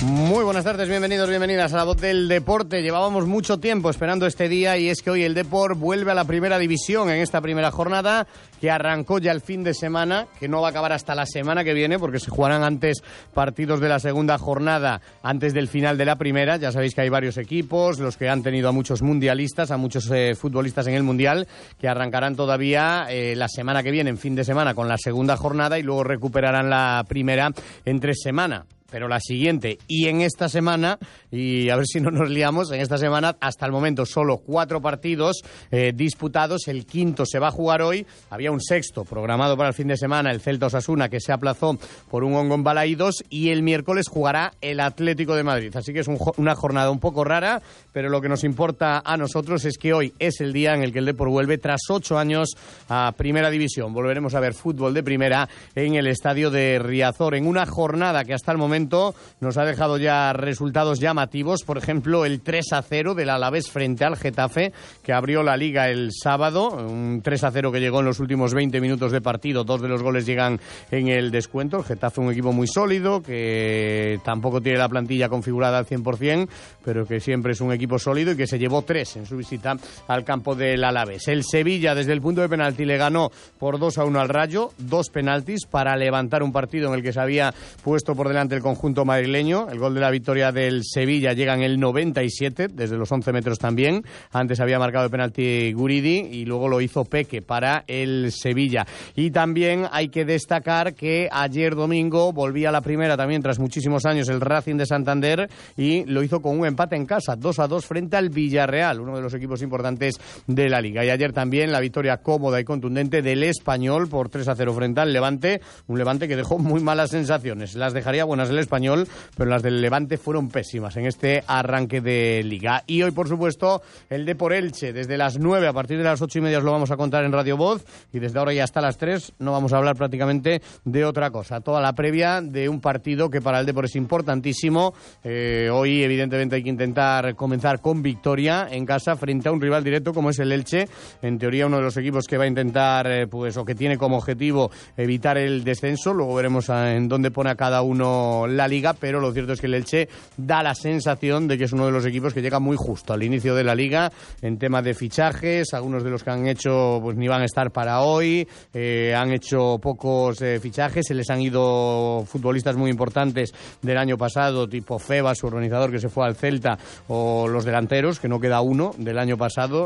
Muy buenas tardes, bienvenidos, bienvenidas a La Voz del Deporte. Llevábamos mucho tiempo esperando este día y es que hoy el Depor vuelve a la primera división en esta primera jornada que arrancó ya el fin de semana, que no va a acabar hasta la semana que viene porque se jugarán antes partidos de la segunda jornada antes del final de la primera. Ya sabéis que hay varios equipos, los que han tenido a muchos mundialistas, a muchos futbolistas en el Mundial, que arrancarán todavía la semana que viene, en fin de semana, con la segunda jornada y luego recuperarán la primera entre semana. Pero la siguiente y en esta semana, y a ver si no nos liamos, en esta semana hasta el momento solo 4 partidos disputados, el quinto se va a jugar hoy, había un sexto programado para el fin de semana, el Celta Osasuna, que se aplazó por un hongo en Balaídos, y el miércoles jugará el Atlético de Madrid, así que es una jornada un poco rara, pero lo que nos importa a nosotros es que hoy es el día en el que el Depor vuelve tras 8 años a Primera División. Volveremos a ver fútbol de primera en el estadio de Riazor, en una jornada que hasta el momento nos ha dejado ya resultados llamativos, por ejemplo el 3-0 del Alavés frente al Getafe, que abrió la Liga el sábado, un 3-0 que llegó en los últimos 20 minutos de partido, 2 de los goles llegan en el descuento. El Getafe un equipo muy sólido, que tampoco tiene la plantilla configurada al 100%, pero que siempre es un equipo sólido y que se llevó 3 en su visita al campo del Alavés. El Sevilla desde el punto de penalti le ganó por 2-1 al Rayo, 2 penaltis para levantar un partido en el que se había puesto por delante el conjunto madrileño. El gol de la victoria del Sevilla llega en el 97, desde los 11 metros también. Antes había marcado el penalti Guridi y luego lo hizo Peque para el Sevilla. Y también hay que destacar que ayer domingo volvía a la primera también tras muchísimos años el Racing de Santander y lo hizo con un empate en casa, 2-2 frente al Villarreal, uno de los equipos importantes de la Liga. Y ayer también la victoria cómoda y contundente del Español por 3-0 frente al Levante, un Levante que dejó muy malas sensaciones. Las dejaría buenas el Español, pero las del Levante fueron pésimas en este arranque de Liga. Y hoy, por supuesto, el Depor Elche, desde las 9, a partir de las 8:30 os lo vamos a contar en Radio Voz, y desde ahora y hasta las 3 no vamos a hablar prácticamente de otra cosa. Toda la previa de un partido que para el Depor es importantísimo. Hoy, evidentemente, hay que intentar comenzar con victoria en casa frente a un rival directo como es el Elche. En teoría, uno de los equipos que va a intentar, o que tiene como objetivo evitar el descenso. Luego veremos en dónde pone a cada uno la Liga, pero lo cierto es que el Elche da la sensación de que es uno de los equipos que llega muy justo al inicio de la Liga en tema de fichajes. Algunos de los que han hecho pues ni van a estar para hoy, han hecho pocos fichajes, se les han ido futbolistas muy importantes del año pasado, tipo Febas, su organizador, que se fue al Celta, o los delanteros, que no queda uno del año pasado.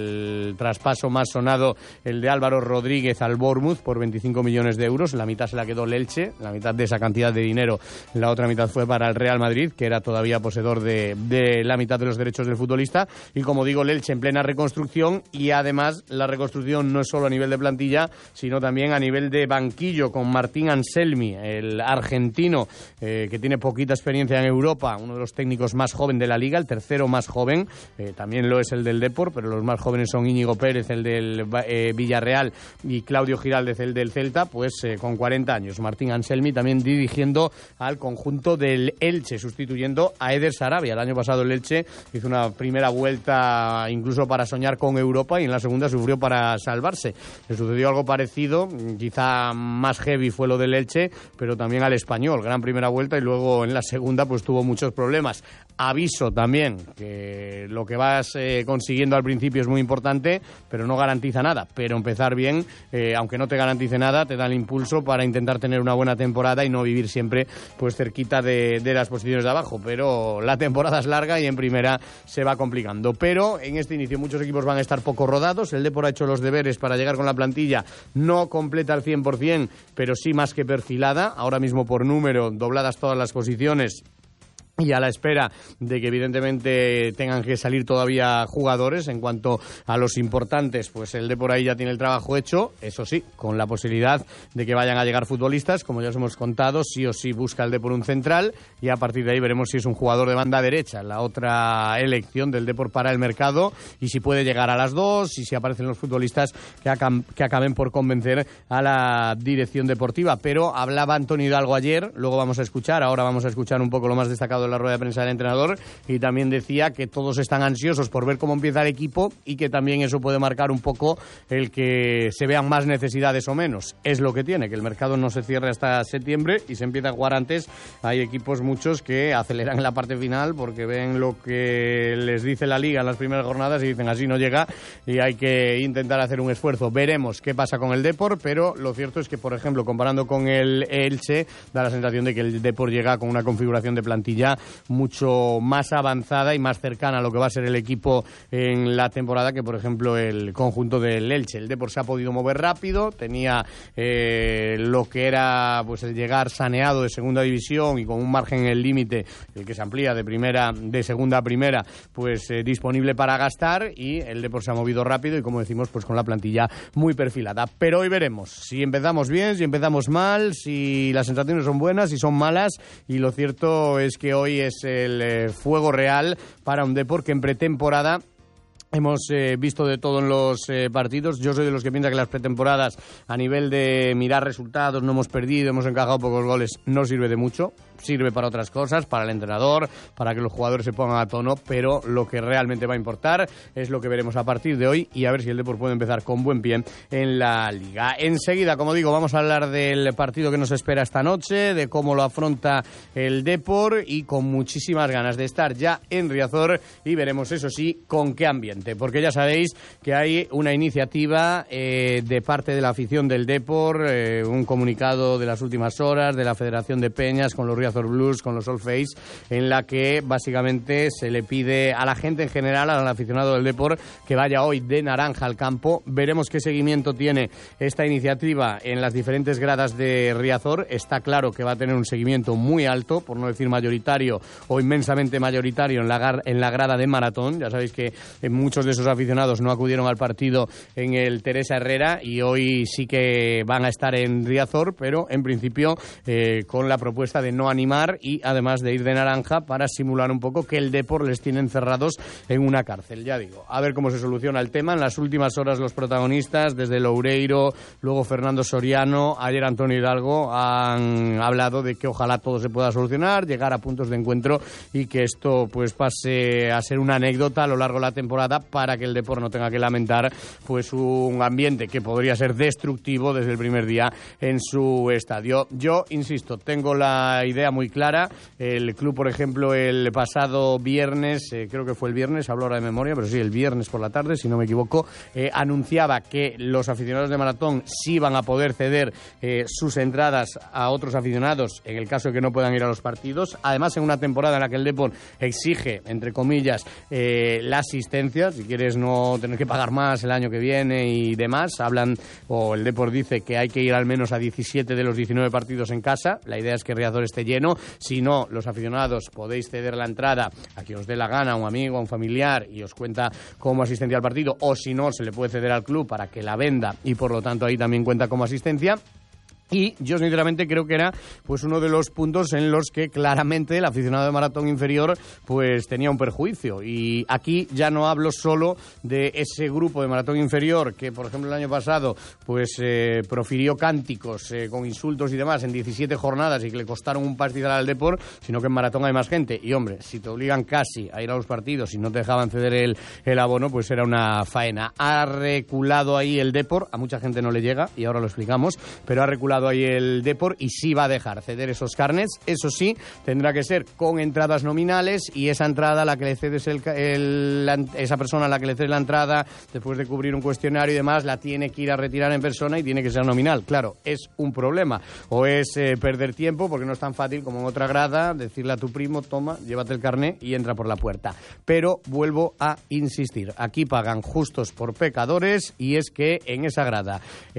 El traspaso más sonado, el de Álvaro Rodríguez al Bournemouth por 25 millones de euros, la mitad se la quedó el Elche, la mitad de esa cantidad de dinero, la otra mitad fue para el Real Madrid, que era todavía poseedor de la mitad de los derechos del futbolista. Y como digo, el Elche en plena reconstrucción, y además la reconstrucción no es solo a nivel de plantilla, sino también a nivel de banquillo, con Martín Anselmi, el argentino, que tiene poquita experiencia en Europa, uno de los técnicos más joven de la Liga, el tercero más joven, también lo es el del Depor, pero los más jóvenes son Íñigo Pérez, el del Villarreal, y Claudio Giraldez, el del Celta, pues con 40 años. Martín Anselmi también dirigiendo al conjunto del Elche, sustituyendo a Eder Sarabia. El año pasado el Elche hizo una primera vuelta incluso para soñar con Europa y en la segunda sufrió para salvarse. Le sucedió algo parecido, quizá más heavy fue lo del Elche, pero también al Español. Gran primera vuelta y luego en la segunda pues tuvo muchos problemas. Aviso también que lo que vas consiguiendo al principio es muy importante, pero no garantiza nada. Pero empezar bien, aunque no te garantice nada, te da el impulso para intentar tener una buena temporada y no vivir siempre pues cerquita de las posiciones de abajo. Pero la temporada es larga y en primera se va complicando. Pero en este inicio muchos equipos van a estar poco rodados. El Depor ha hecho los deberes para llegar con la plantilla, no completa al 100%, pero sí más que perfilada. Ahora mismo por número, dobladas todas las posiciones, y a la espera de que evidentemente tengan que salir todavía jugadores. En cuanto a los importantes, pues el Depor ahí ya tiene el trabajo hecho, eso sí, con la posibilidad de que vayan a llegar futbolistas, como ya os hemos contado. Sí o sí busca el Depor un central, y a partir de ahí veremos si es un jugador de banda derecha, la otra elección del Depor para el mercado, y si puede llegar a las dos, y si aparecen los futbolistas que acaben por convencer a la dirección deportiva. Pero hablaba Antonio Hidalgo ayer, luego vamos a escuchar, ahora vamos a escuchar un poco lo más destacado hablado en la rueda de prensa del entrenador, y también decía que todos están ansiosos por ver cómo empieza el equipo y que también eso puede marcar un poco el que se vean más necesidades o menos. Es lo que tiene, que el mercado no se cierre hasta septiembre y se empieza a jugar antes. Hay equipos muchos que aceleran en la parte final porque ven lo que les dice la Liga en las primeras jornadas y dicen así no llega y hay que intentar hacer un esfuerzo. Veremos qué pasa con el Depor, pero lo cierto es que, por ejemplo, comparando con el Elche, da la sensación de que el Depor llega con una configuración de plantilla mucho más avanzada y más cercana a lo que va a ser el equipo en la temporada que, por ejemplo, el conjunto del Elche. El Depor se ha podido mover rápido, tenía lo que era pues el llegar saneado de segunda división y con un margen en el límite, el que se amplía de segunda a primera, pues disponible para gastar, y el Depor se ha movido rápido y, como decimos, pues con la plantilla muy perfilada. Pero hoy veremos si empezamos bien, si empezamos mal, si las sensaciones son buenas, si son malas, y lo cierto es que hoy es el fuego real para un Depor que en pretemporada hemos visto de todo en los partidos. Yo soy de los que piensa que las pretemporadas, a nivel de mirar resultados, no hemos perdido, hemos encajado pocos goles, no sirve de mucho. Sirve para otras cosas, para el entrenador, para que los jugadores se pongan a tono, pero lo que realmente va a importar es lo que veremos a partir de hoy y a ver si el Depor puede empezar con buen pie en la Liga. Enseguida, como digo, vamos a hablar del partido que nos espera esta noche, de cómo lo afronta el Depor y con muchísimas ganas de estar ya en Riazor, y veremos, eso sí, con qué ambiente, porque ya sabéis que hay una iniciativa de parte de la afición del Depor, un comunicado de las últimas horas de la Federación de Peñas con los Riazor Blues, con los All Face, en la que básicamente se le pide a la gente en general, al aficionado del Depor, que vaya hoy de naranja al campo. Veremos qué seguimiento tiene esta iniciativa en las diferentes gradas de Riazor. Está claro que va a tener un seguimiento muy alto, por no decir mayoritario o inmensamente mayoritario, en la grada de Maratón. Ya sabéis que muchos de esos aficionados no acudieron al partido en el Teresa Herrera y hoy sí que van a estar en Riazor, pero en principio con la propuesta de no animar y además de ir de naranja para simular un poco que el Depor les tiene encerrados en una cárcel. Ya digo, a ver cómo se soluciona el tema. En las últimas horas los protagonistas, desde Loureiro, luego Fernando Soriano, ayer Antonio Hidalgo, han hablado de que ojalá todo se pueda solucionar, llegar a puntos de encuentro y que esto pues pase a ser una anécdota a lo largo de la temporada para que el Depor no tenga que lamentar pues un ambiente que podría ser destructivo desde el primer día en su estadio. Yo insisto, tengo la idea muy clara. El club, por ejemplo, el pasado viernes, creo que fue el viernes, hablo ahora de memoria, pero sí, el viernes por la tarde, si no me equivoco, anunciaba que los aficionados de Maratón sí van a poder ceder sus entradas a otros aficionados en el caso de que no puedan ir a los partidos. Además, en una temporada en la que el Depor exige, entre comillas, la asistencia, si quieres no tener que pagar más el año que viene y demás, el Depor dice que hay que ir al menos a 17 de los 19 partidos en casa. La idea es que Riazor esté lleno. Si no, los aficionados podéis ceder la entrada a quien os dé la gana, a un amigo, a un familiar, y os cuenta como asistencia al partido, o si no, se le puede ceder al club para que la venda y por lo tanto ahí también cuenta como asistencia. Y yo sinceramente creo que era pues uno de los puntos en los que claramente el aficionado de Maratón inferior pues tenía un perjuicio. Y aquí ya no hablo solo de ese grupo de Maratón inferior que, por ejemplo, el año pasado pues profirió cánticos con insultos y demás en 17 jornadas y que le costaron un pastizal al Depor, sino que en Maratón hay más gente. Y hombre, si te obligan casi a ir a los partidos y no te dejaban ceder el abono, pues era una faena. Ha reculado ahí el Depor, a mucha gente no le llega y ahora lo explicamos, pero ha reculado ahí el Depor y sí va a dejar ceder esos carnets. Eso sí, tendrá que ser con entradas nominales, y esa entrada a la que le cedes esa persona a la que le cedes la entrada después de cubrir un cuestionario y demás, la tiene que ir a retirar en persona y tiene que ser nominal. Claro, es un problema, o es perder tiempo, porque no es tan fácil como en otra grada decirle a tu primo, toma, llévate el carnet y entra por la puerta. Pero vuelvo a insistir, aquí pagan justos por pecadores, y es que en esa grada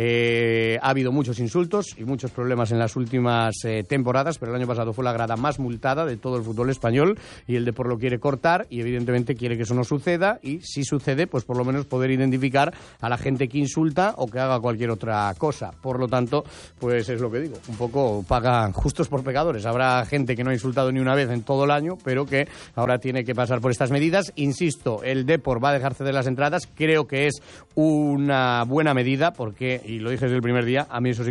ha habido muchos insultos y muchos problemas en las últimas temporadas, pero el año pasado fue la grada más multada de todo el fútbol español, y el Depor lo quiere cortar y evidentemente quiere que eso no suceda, y si sucede, pues por lo menos poder identificar a la gente que insulta o que haga cualquier otra cosa. Por lo tanto, pues es lo que digo, un poco pagan justos por pecadores. Habrá gente que no ha insultado ni una vez en todo el año, pero que ahora tiene que pasar por estas medidas. Insisto, el Depor va a dejar ceder las entradas, creo que es una buena medida, porque, y lo dije desde el primer día, a mí eso sí que me parecía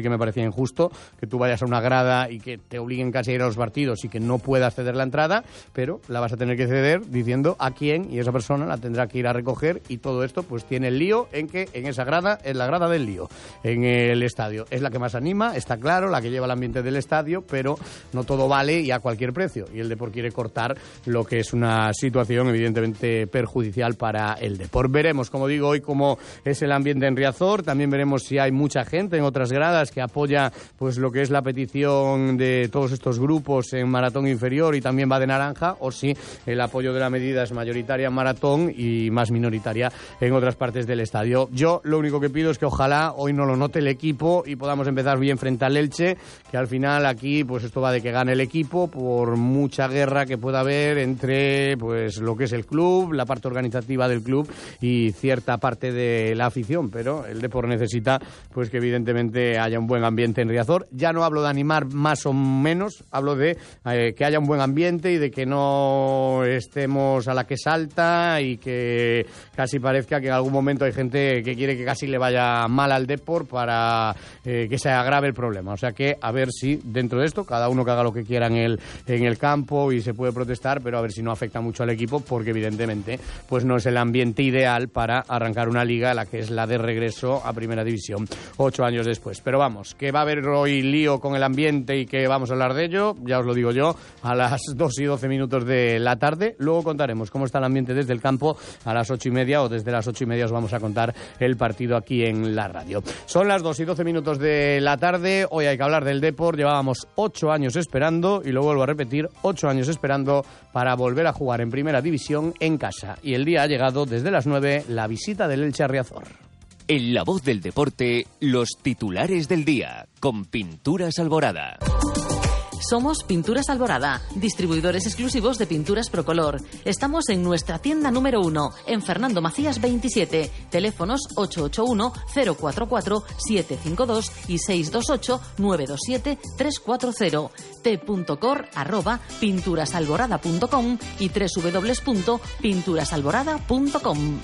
parece injusto que tú vayas a una grada y que te obliguen casi a ir a los partidos y que no puedas ceder la entrada, pero la vas a tener que ceder diciendo a quién, y esa persona la tendrá que ir a recoger, y todo esto pues tiene el lío en que en esa grada es la grada del lío en el estadio. Es la que más anima, está claro, la que lleva el ambiente del estadio, pero no todo vale y a cualquier precio, y el Depor quiere cortar lo que es una situación evidentemente perjudicial para el Depor. Veremos, como digo, hoy cómo es el ambiente en Riazor. También veremos si hay mucha gente en otras gradas que apoya pues lo que es la petición de todos estos grupos en maratón inferior y también va de naranja, o si el apoyo de la medida es mayoritaria en maratón y más minoritaria en otras partes del estadio. Yo lo único que pido es que ojalá hoy no lo note el equipo y podamos empezar bien frente al Elche, que al final aquí pues esto va de que gane el equipo, por mucha guerra que pueda haber entre pues lo que es el club, la parte organizativa del club y cierta parte de la afición, pero el Depor necesita pues que evidentemente haya un buen ambiente en Riazor. Ya no hablo de animar más o menos, hablo de que haya un buen ambiente y de que no estemos a la que salta y que casi parezca que en algún momento hay gente que quiere que casi le vaya mal al Depor para que se agrave el problema. O sea que a ver si dentro de esto cada uno que haga lo que quiera en el campo y se puede protestar, pero a ver si no afecta mucho al equipo, porque evidentemente pues no es el ambiente ideal para arrancar una liga, la que es la de regreso a Primera División 8 años después. Pero vamos, que va a haber hoy lío con el ambiente y que vamos a hablar de ello, ya os lo digo yo, a las 2:12 de la tarde. Luego contaremos cómo está el ambiente desde el campo a las 8:30, o desde las 8:30 os vamos a contar el partido aquí en la radio. Son las 2:12 de la tarde, hoy hay que hablar del Depor. Llevábamos 8 años esperando, y lo vuelvo a repetir, 8 años esperando para volver a jugar en Primera División en casa. Y el día ha llegado desde las 9, la visita del Elche a Riazor. En La Voz del Deporte, los titulares del día, con Pinturas Alborada. Somos Pinturas Alborada, distribuidores exclusivos de pinturas Procolor. Estamos en nuestra tienda número 1, en Fernando Macías 27. Teléfonos 881-044-752 y 628-927-340. t.cor@pinturasalborada.com y www.pinturasalborada.com.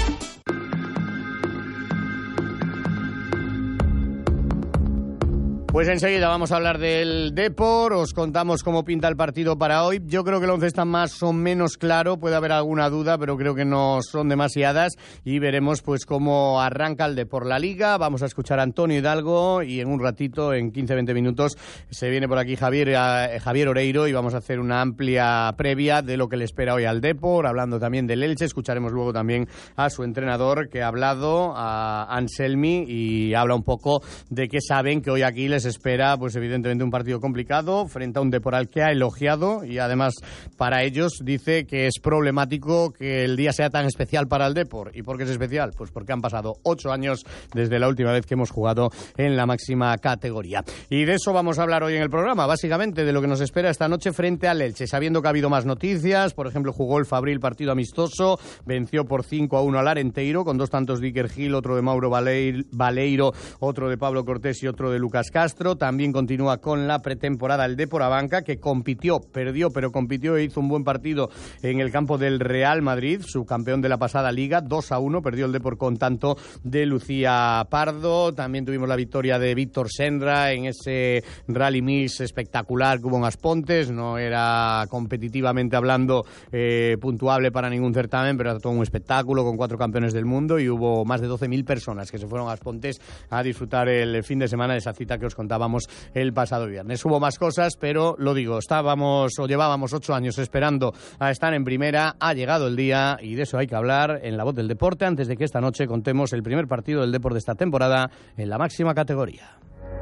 Pues enseguida vamos a hablar del Depor, os contamos cómo pinta el partido para hoy. Yo creo que el 11 está más o menos claro, puede haber alguna duda, pero creo que no son demasiadas, y veremos pues cómo arranca el Depor la Liga. Vamos a escuchar a Antonio Hidalgo y en un ratito, en 15-20 minutos, se viene por aquí Javier Oreiro y vamos a hacer una amplia previa de lo que le espera hoy al Depor, hablando también del Elche. Escucharemos luego también a su entrenador, que ha hablado, a Anselmi, y habla un poco de que saben que hoy aquí les espera pues evidentemente un partido complicado frente a un Depor al que ha elogiado, y además para ellos dice que es problemático que el día sea tan especial para el Depor. ¿Y por qué es especial? Pues porque han pasado 8 años desde la última vez que hemos jugado en la máxima categoría. Y de eso vamos a hablar hoy en el programa, básicamente de lo que nos espera esta noche frente al Elche, sabiendo que ha habido más noticias. Por ejemplo, jugó el Fabril partido amistoso, venció por 5-1 al Arenteiro, con 2 tantos de Iker Gil, otro de Mauro Baleiro, otro de Pablo Cortés y otro de Lucas Castro. También continúa con la pretemporada el Depor Abanca, que compitió, perdió, pero compitió e hizo un buen partido en el campo del Real Madrid, subcampeón de la pasada liga, 2-1, perdió el Depor con tanto de Lucía Pardo. También tuvimos la victoria de Víctor Senra en ese rally mix espectacular que hubo en Aspontes. No era competitivamente hablando puntuable para ningún certamen, pero era todo un espectáculo con 4 campeones del mundo, y hubo más de 12.000 personas que se fueron a Aspontes a disfrutar el fin de semana de esa cita que os contábamos el pasado viernes. Hubo más cosas, pero lo digo, llevábamos 8 años esperando a estar en primera. Ha llegado el día y de eso hay que hablar en La Voz del Deporte, antes de que esta noche contemos el primer partido del Depor de esta temporada en la máxima categoría.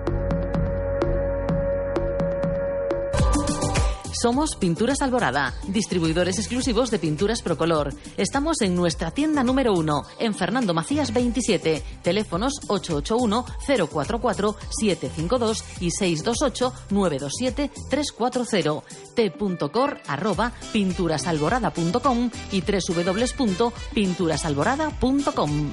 Somos Pinturas Alborada, distribuidores exclusivos de pinturas Procolor. Estamos en nuestra tienda número 1, en Fernando Macías 27. Teléfonos 881-044-752 y 628-927-340. t.cor@pinturasalborada.com y www.pinturasalborada.com.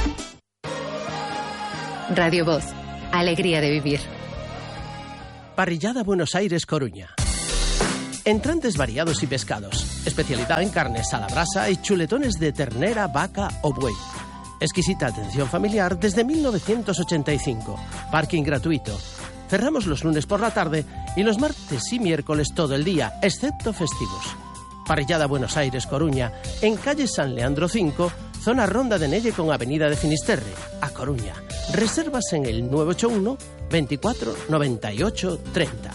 Radio Voz, alegría de vivir. Parrillada Buenos Aires Coruña. Entrantes variados y pescados. Especialidad en carnes a la brasa y chuletones de ternera, vaca o buey. Exquisita atención familiar desde 1985. Parking gratuito. Cerramos los lunes por la tarde y los martes y miércoles todo el día, excepto festivos. Parrillada Buenos Aires Coruña, en calle San Leandro 5, zona Ronda de Nelle con avenida de Finisterre, a Coruña. Reservas en el 981 24 98 30.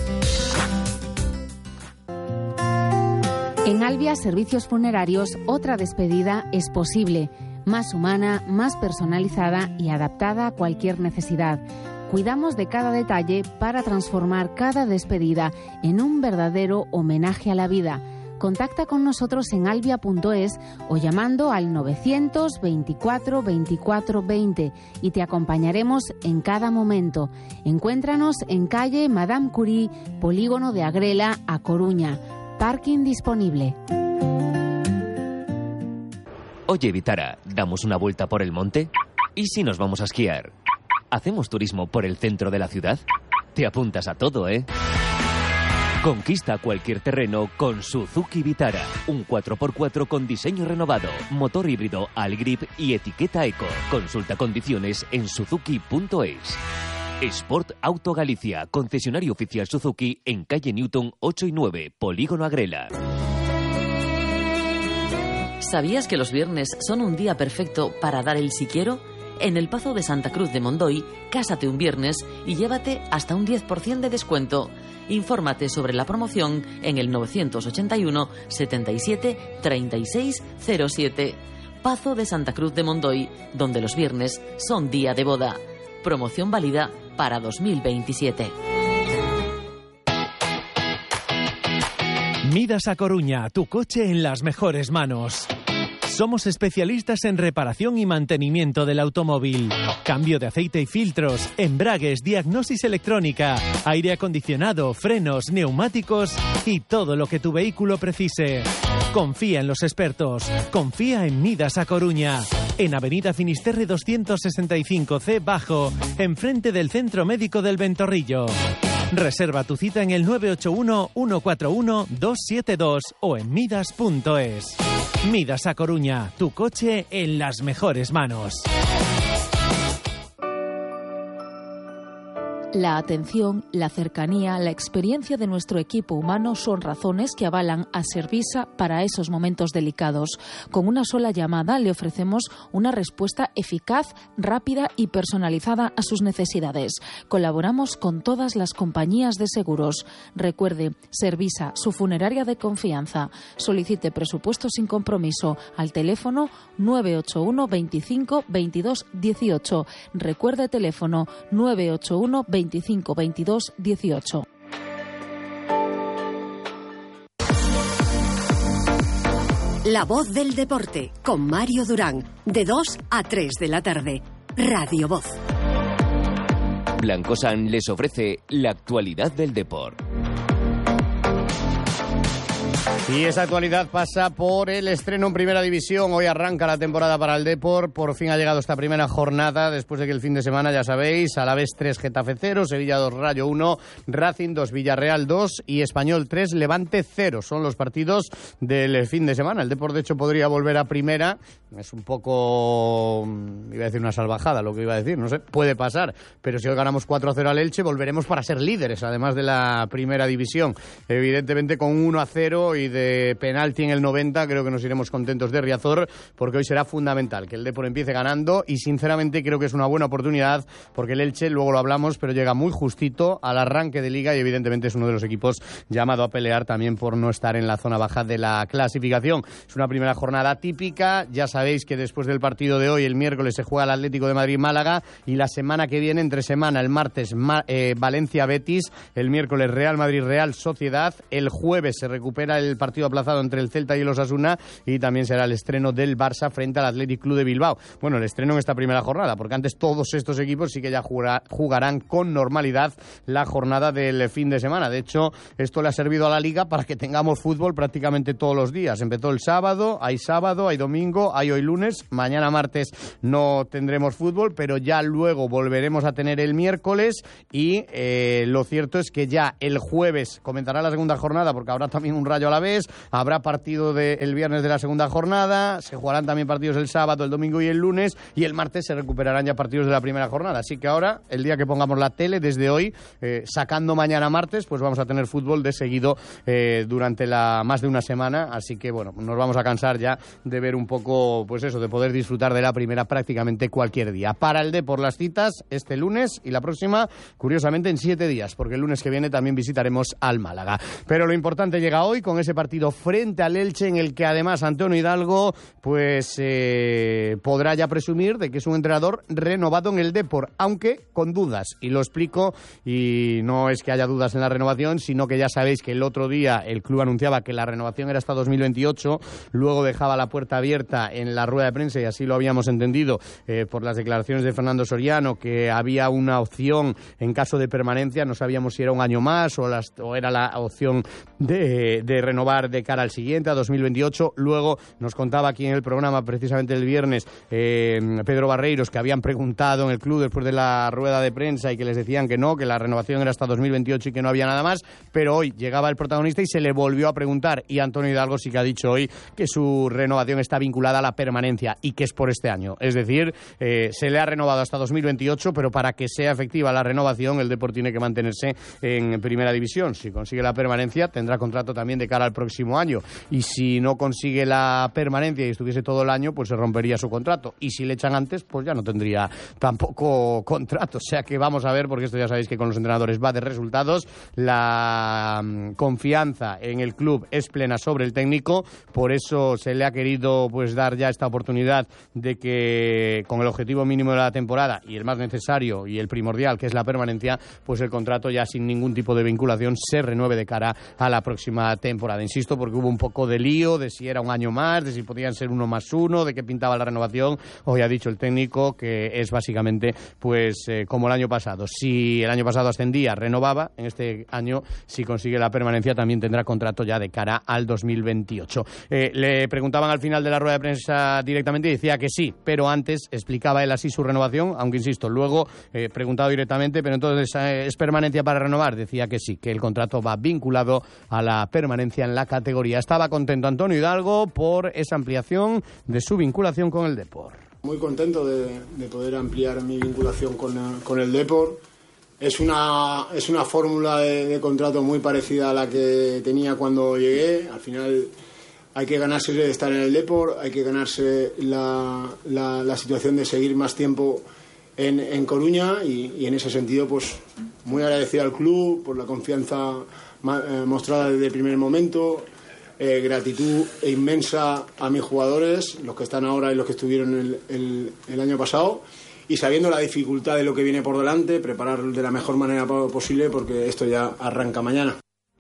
En Albia Servicios Funerarios, otra despedida es posible. Más humana, más personalizada y adaptada a cualquier necesidad. Cuidamos de cada detalle para transformar cada despedida en un verdadero homenaje a la vida. Contacta con nosotros en albia.es o llamando al 924 24 20 y te acompañaremos en cada momento. Encuéntranos en calle Madame Curie, Polígono de Agrela, a Coruña. Parking disponible. Oye, Vitara, ¿damos una vuelta por el monte? ¿Y si nos vamos a esquiar? ¿Hacemos turismo por el centro de la ciudad? Te apuntas a todo, ¿eh? Conquista cualquier terreno con Suzuki Vitara. Un 4x4 con diseño renovado, motor híbrido Allgrip y etiqueta Eco. Consulta condiciones en suzuki.es. Sport Auto Galicia, concesionario oficial Suzuki en calle Newton 8 y 9, Polígono Agrela. ¿Sabías que los viernes son un día perfecto para dar el si quiero? En el Pazo de Santa Cruz de Mondoy, cásate un viernes y llévate hasta un 10% de descuento. Infórmate sobre la promoción en el 981 77 36 07. Pazo de Santa Cruz de Mondoy, donde los viernes son día de boda. Promoción válida para 2027. Midas a Coruña, tu coche en las mejores manos. Somos especialistas en reparación y mantenimiento del automóvil. Cambio de aceite y filtros, embragues, diagnosis electrónica, aire acondicionado, frenos, neumáticos y todo lo que tu vehículo precise. Confía en los expertos. Confía en Midas a Coruña. En Avenida Finisterre 265C Bajo, enfrente del Centro Médico del Ventorrillo. Reserva tu cita en el 981 141 272 o en midas.es. Midas a Coruña, tu coche en las mejores manos. La atención, la cercanía, la experiencia de nuestro equipo humano son razones que avalan a Servisa para esos momentos delicados. Con una sola llamada le ofrecemos una respuesta eficaz, rápida y personalizada a sus necesidades. Colaboramos con todas las compañías de seguros. Recuerde, Servisa, su funeraria de confianza. Solicite presupuesto sin compromiso al teléfono 981 25 22 18. Recuerde teléfono 981 25 22 18. La voz del deporte con Mario Durán, de 2 a 3 de la tarde. Radio Voz. Blancosan les ofrece la actualidad del deporte. Y esa actualidad pasa por el estreno en Primera División. Hoy arranca la temporada para el Depor. Por fin ha llegado esta primera jornada, después de que el fin de semana, ya sabéis, Alavés 3, Getafe 0, Sevilla 2, Rayo 1, Racing 2, Villarreal 2 y Español 3, Levante 0. Son los partidos del fin de semana. El Depor, de hecho, podría volver a Primera. Es un poco, iba a decir una salvajada lo que iba a decir, no sé, puede pasar. Pero si hoy ganamos 4-0 al Elche, volveremos para ser líderes, además de la Primera División. Evidentemente, con 1-0 y de penalti en el 90, creo que nos iremos contentos de Riazor, porque hoy será fundamental que el Depor empiece ganando y sinceramente creo que es una buena oportunidad, porque el Elche, luego lo hablamos, pero llega muy justito al arranque de Liga y evidentemente es uno de los equipos llamado a pelear también por no estar en la zona baja de la clasificación. Es una primera jornada típica, ya sabéis que después del partido de hoy, el miércoles, se juega el Atlético de Madrid-Málaga y la semana que viene, entre semana, el martes Valencia-Betis, el miércoles Real Madrid-Real Sociedad, el jueves se recupera el partido aplazado entre el Celta y el Osasuna y también será el estreno del Barça frente al Athletic Club de Bilbao. Bueno, el estreno en esta primera jornada, porque antes todos estos equipos sí que ya jugarán con normalidad la jornada del fin de semana. De hecho, esto le ha servido a la Liga para que tengamos fútbol prácticamente todos los días. Empezó el sábado, hay domingo, hay hoy lunes, mañana martes no tendremos fútbol, pero ya luego volveremos a tener el miércoles y lo cierto es que ya el jueves comenzará la segunda jornada, porque habrá también un Rayo Alavés, habrá partido el viernes de la segunda jornada, se jugarán también partidos el sábado, el domingo y el lunes, y el martes se recuperarán ya partidos de la primera jornada. Así que ahora, el día que pongamos la tele, desde hoy, sacando mañana martes, pues vamos a tener fútbol de seguido durante más de una semana. Así que, bueno, nos vamos a cansar ya de ver un poco, pues eso, de poder disfrutar de la primera prácticamente cualquier día. Para el Depor las citas este lunes y la próxima, curiosamente, en 7 días, porque el lunes que viene también visitaremos al Málaga. Pero lo importante llega hoy con ese partido frente al Elche, en el que además Antonio Hidalgo pues podrá ya presumir de que es un entrenador renovado en el Depor, aunque con dudas, y lo explico, y no es que haya dudas en la renovación, sino que ya sabéis que el otro día el club anunciaba que la renovación era hasta 2028, luego dejaba la puerta abierta en la rueda de prensa, y así lo habíamos entendido por las declaraciones de Fernando Soriano, que había una opción en caso de permanencia, no sabíamos si era un año más o era la opción de renovar de cara al siguiente, a 2028. Luego nos contaba aquí en el programa, precisamente el viernes, Pedro Barreiros, que habían preguntado en el club después de la rueda de prensa y que les decían que no, que la renovación era hasta 2028 y que no había nada más, pero hoy llegaba el protagonista y se le volvió a preguntar, y Antonio Hidalgo sí que ha dicho hoy que su renovación está vinculada a la permanencia y que es por este año. Es decir, se le ha renovado hasta 2028, pero para que sea efectiva la renovación, el Depor tiene que mantenerse en primera división. Si consigue la permanencia, tendrá contrato también de cara al próximo año, y si no consigue la permanencia y estuviese todo el año, pues se rompería su contrato, y si le echan antes, pues ya no tendría tampoco contrato. O sea que vamos a ver, porque esto ya sabéis que con los entrenadores va de resultados. La confianza en el club es plena sobre el técnico, por eso se le ha querido pues dar ya esta oportunidad de que, con el objetivo mínimo de la temporada y el más necesario y el primordial, que es la permanencia, pues el contrato ya sin ningún tipo de vinculación se renueve de cara a la próxima temporada. Insisto, porque hubo un poco de lío de si era un año más, de si podían ser 1 más 1, de qué pintaba la renovación. Hoy ha dicho el técnico que es básicamente pues como el año pasado. Si el año pasado ascendía, renovaba. En este año, si consigue la permanencia, también tendrá contrato ya de cara al 2028. Le preguntaban al final de la rueda de prensa directamente y decía que sí, pero antes explicaba él así su renovación, aunque insisto, luego preguntado directamente, pero entonces ¿es permanencia para renovar? Decía que sí, que el contrato va vinculado a la permanencia en la categoría. Estaba contento Antonio Hidalgo por esa ampliación de su vinculación con el Depor. Muy contento de poder ampliar mi vinculación con el Depor. Es una fórmula de contrato muy parecida a la que tenía cuando llegué. Al final hay que ganarse de estar en el Depor, hay que ganarse la situación de seguir más tiempo en Coruña, y en ese sentido pues muy agradecido al club por la confianza mostrada desde el primer momento. Gratitud inmensa a mis jugadores, los que están ahora y los que estuvieron el año pasado, y sabiendo la dificultad de lo que viene por delante, preparar de la mejor manera posible, porque esto ya arranca mañana.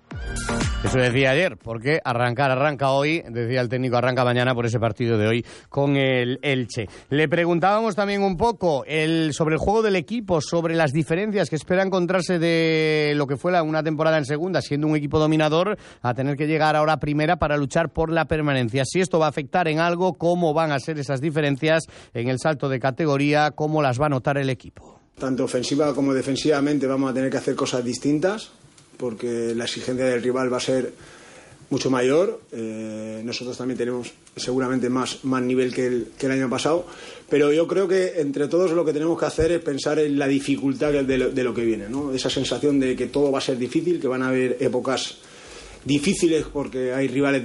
Eso decía ayer, porque arranca hoy, decía el técnico, arranca mañana por ese partido de hoy con el Elche. Le preguntábamos también un poco sobre el juego del equipo, sobre las diferencias que espera encontrarse de lo que fue una temporada en segunda, siendo un equipo dominador, a tener que llegar ahora a primera para luchar por la permanencia. Si esto va a afectar en algo, cómo van a ser esas diferencias en el salto de categoría, cómo las va a notar el equipo. Tanto ofensiva como defensivamente vamos a tener que hacer cosas distintas, porque la exigencia del rival va a ser mucho mayor. Nosotros también tenemos seguramente más nivel que el año pasado, pero yo creo que entre todos lo que tenemos que hacer es pensar en la dificultad de lo que viene, ¿no? Esa sensación de que todo va a ser difícil, que van a haber épocas difíciles porque hay rivales de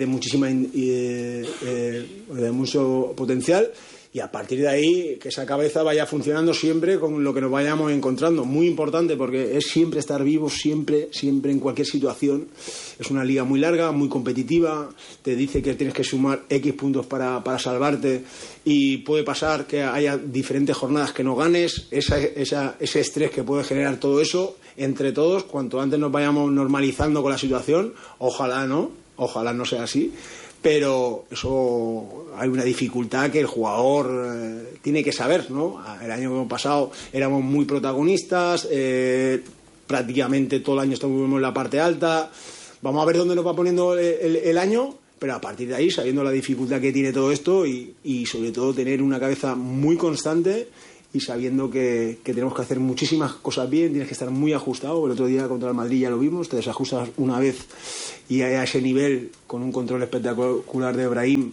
de mucho potencial, y a partir de ahí que esa cabeza vaya funcionando siempre con lo que nos vayamos encontrando. Muy importante, porque es siempre estar vivos, siempre en cualquier situación. Es una liga muy larga, muy competitiva, te dice que tienes que sumar X puntos para salvarte, y puede pasar que haya diferentes jornadas que no ganes. Ese estrés que puede generar todo eso, entre todos, cuanto antes nos vayamos normalizando con la situación, ojalá no sea así. Pero eso, hay una dificultad que el jugador tiene que saber, ¿no? El año pasado éramos muy protagonistas, prácticamente todo el año estuvimos en la parte alta. Vamos a ver dónde nos va poniendo el año, pero a partir de ahí, sabiendo la dificultad que tiene todo esto, y sobre todo tener una cabeza muy constante y sabiendo que tenemos que hacer muchísimas cosas bien, tienes que estar muy ajustado. El otro día contra el Madrid ya lo vimos, te desajustas una vez y a ese nivel, con un control espectacular de Brahim,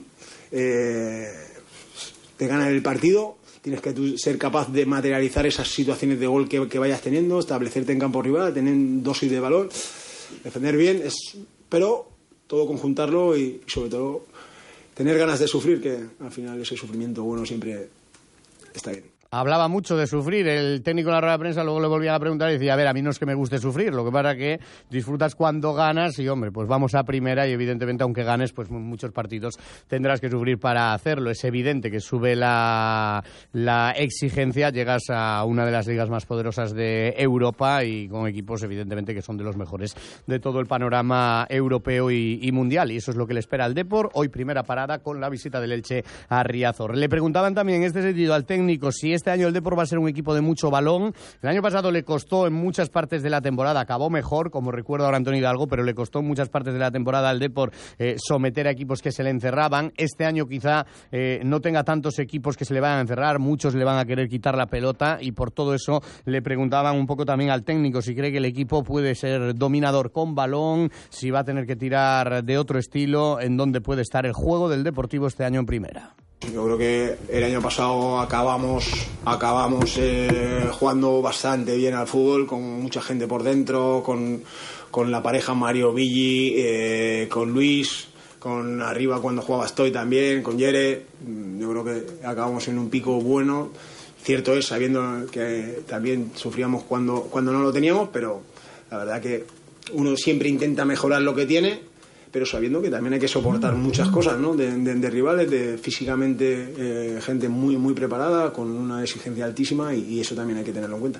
te ganan el partido. Tienes que ser capaz de materializar esas situaciones de gol que vayas teniendo, establecerte en campo rival, tener dosis de valor, defender bien, pero todo conjuntarlo y sobre todo tener ganas de sufrir, que al final ese sufrimiento bueno siempre está bien. Hablaba mucho de sufrir el técnico en la rueda de prensa, luego le volvían a preguntar y decía, a ver, a mí no es que me guste sufrir, lo que pasa es que disfrutas cuando ganas y, hombre, pues vamos a primera y evidentemente aunque ganes, pues muchos partidos tendrás que sufrir para hacerlo. Es evidente que sube la exigencia, llegas a una de las ligas más poderosas de Europa y con equipos evidentemente que son de los mejores de todo el panorama europeo y mundial, y eso es lo que le espera al Depor. Hoy primera parada con la visita del Elche a Riazor. Le preguntaban también en este sentido al técnico si este año el Depor va a ser un equipo de mucho balón. El año pasado le costó en muchas partes de la temporada, acabó mejor, como recuerda ahora Antonio Hidalgo, pero le costó en muchas partes de la temporada al Depor someter a equipos que se le encerraban. Este año quizá no tenga tantos equipos que se le vayan a encerrar, muchos le van a querer quitar la pelota y por todo eso le preguntaban un poco también al técnico si cree que el equipo puede ser dominador con balón, si va a tener que tirar de otro estilo, en dónde puede estar el juego del Deportivo este año en primera. Yo creo que el año pasado acabamos jugando bastante bien al fútbol, con mucha gente por dentro, con la pareja Mario Villi, con Luis, con arriba cuando jugaba Stoy también, con Yere. Yo creo que acabamos en un pico bueno. Cierto es, sabiendo que también sufríamos cuando no lo teníamos, pero la verdad que uno siempre intenta mejorar lo que tiene, pero sabiendo que también hay que soportar muchas cosas, ¿no? de rivales, de físicamente gente muy, muy preparada, con una exigencia altísima y eso también hay que tenerlo en cuenta.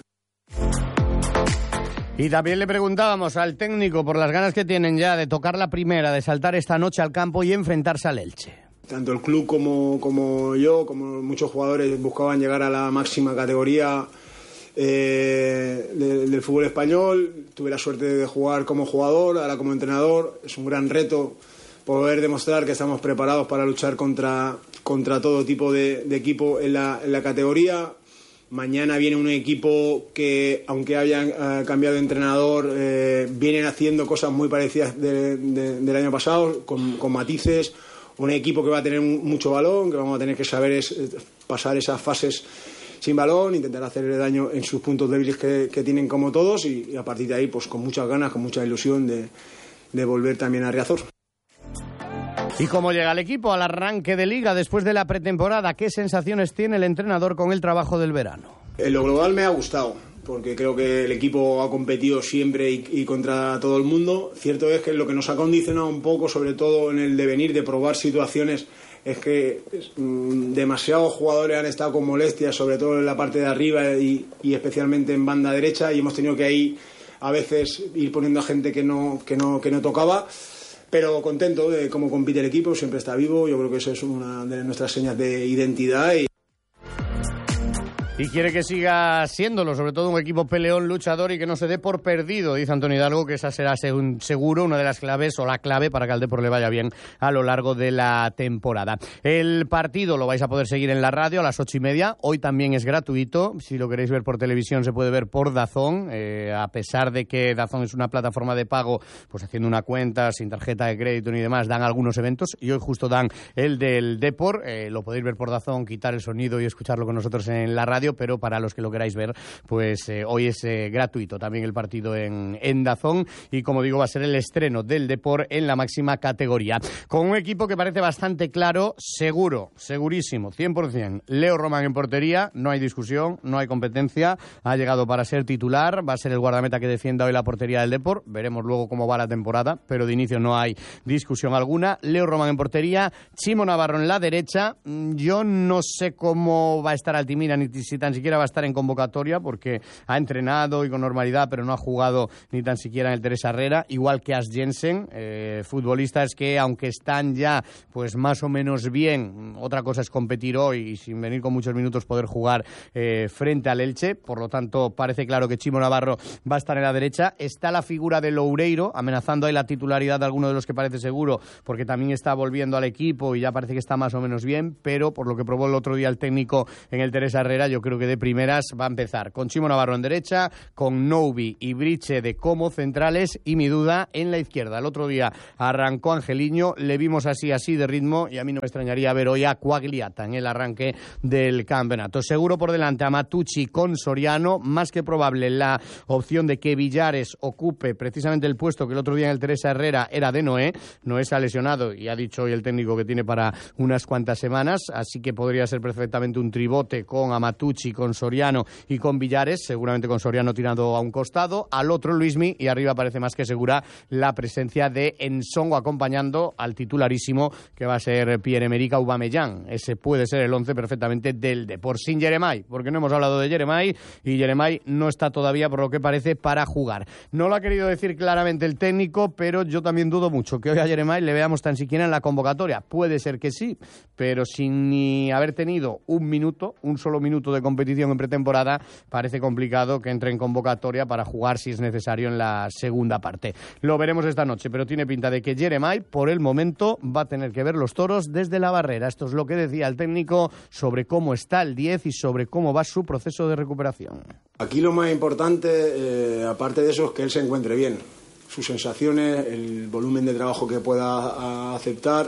Y también le preguntábamos al técnico por las ganas que tienen ya de tocar la primera, de saltar esta noche al campo y enfrentarse al Elche. Tanto el club como yo, como muchos jugadores, buscaban llegar a la máxima categoría del fútbol español. Tuve la suerte de jugar como jugador, ahora como entrenador. Es un gran reto poder demostrar que estamos preparados para luchar contra todo tipo de equipo en la categoría. Mañana viene un equipo que, aunque hayan cambiado de entrenador, vienen haciendo cosas muy parecidas del año pasado, con matices. Un equipo que va a tener mucho balón, que vamos a tener que saber pasar esas fases sin balón, intentar hacerle daño en sus puntos débiles que tienen como todos y a partir de ahí pues con muchas ganas, con mucha ilusión de volver también a Riazor. ¿Y cómo llega el equipo al arranque de Liga después de la pretemporada? ¿Qué sensaciones tiene el entrenador con el trabajo del verano? En lo global me ha gustado, porque creo que el equipo ha competido siempre y contra todo el mundo. Cierto es que lo que nos ha condicionado un poco, sobre todo en el devenir de probar situaciones, es que demasiados jugadores han estado con molestias, sobre todo en la parte de arriba y especialmente en banda derecha, y hemos tenido que ahí a veces ir poniendo a gente que no tocaba, pero contento de cómo compite el equipo, siempre está vivo. Yo creo que eso es una de nuestras señas de identidad y quiere que siga siéndolo, sobre todo un equipo peleón, luchador y que no se dé por perdido, dice Antonio Hidalgo, que esa será seguro una de las claves o la clave para que al Depor le vaya bien a lo largo de la temporada. El partido lo vais a poder seguir en la radio a las 8:30, hoy también es gratuito, si lo queréis ver por televisión se puede ver por DAZN, a pesar de que DAZN es una plataforma de pago, pues haciendo una cuenta sin tarjeta de crédito ni demás, dan algunos eventos y hoy justo dan el del Depor, lo podéis ver por DAZN, quitar el sonido y escucharlo con nosotros en la radio, pero para los que lo queráis ver, pues hoy es gratuito también el partido en DAZN y como digo va a ser el estreno del Depor en la máxima categoría. Con un equipo que parece bastante claro, seguro, segurísimo, 100%. Leo Román en portería, no hay discusión, no hay competencia, ha llegado para ser titular, va a ser el guardameta que defienda hoy la portería del Depor, veremos luego cómo va la temporada, pero de inicio no hay discusión alguna. Leo Román en portería, Chimo Navarro en la derecha, yo no sé cómo va a estar Altimira ni si tan siquiera va a estar en convocatoria porque ha entrenado y con normalidad, pero no ha jugado ni tan siquiera en el Teresa Herrera, igual que As Jensen, futbolistas que aunque están ya pues más o menos bien, otra cosa es competir hoy y sin venir con muchos minutos poder jugar frente al Elche, por lo tanto parece claro que Chimo Navarro va a estar en la derecha. Está la figura de Loureiro amenazando ahí la titularidad de alguno de los que parece seguro, porque también está volviendo al equipo y ya parece que está más o menos bien, pero por lo que probó el otro día el técnico en el Teresa Herrera, yo creo creo que de primeras va a empezar con Chimo Navarro en derecha, con Noubi y Briche como centrales y mi duda en la izquierda. El otro día arrancó Angeliño, le vimos así de ritmo y a mí no me extrañaría ver hoy a Quagliata en el arranque del campeonato. Seguro por delante a Matucci con Soriano, más que probable la opción de que Villares ocupe precisamente el puesto que el otro día en el Teresa Herrera era de Noé. Noé se ha lesionado y ha dicho hoy el técnico que tiene para unas cuantas semanas, así que podría ser perfectamente un tribote con Amatucci, con Soriano y con Villares, seguramente con Soriano tirando a un costado, al otro Luismi, y arriba parece más que segura la presencia de Ensongo acompañando al titularísimo que va a ser Pierre-Emerick Aubameyang. Ese puede ser el 11 perfectamente del Depor, sin Jeremai, porque no hemos hablado de Jeremai y Jeremai no está todavía, por lo que parece, para jugar. No lo ha querido decir claramente el técnico, pero yo también dudo mucho que hoy a Jeremai le veamos tan siquiera en la convocatoria. Puede ser que sí, pero sin ni haber tenido un solo minuto de competición en pretemporada, parece complicado que entre en convocatoria para jugar si es necesario en la segunda parte. Lo veremos esta noche, pero tiene pinta de que Jeremai por el momento va a tener que ver los toros desde la barrera. Esto es lo que decía el técnico sobre cómo está el 10 y sobre cómo va su proceso de recuperación. Aquí lo más importante, aparte de eso, es que él se encuentre bien. Sus sensaciones, el volumen de trabajo que pueda aceptar.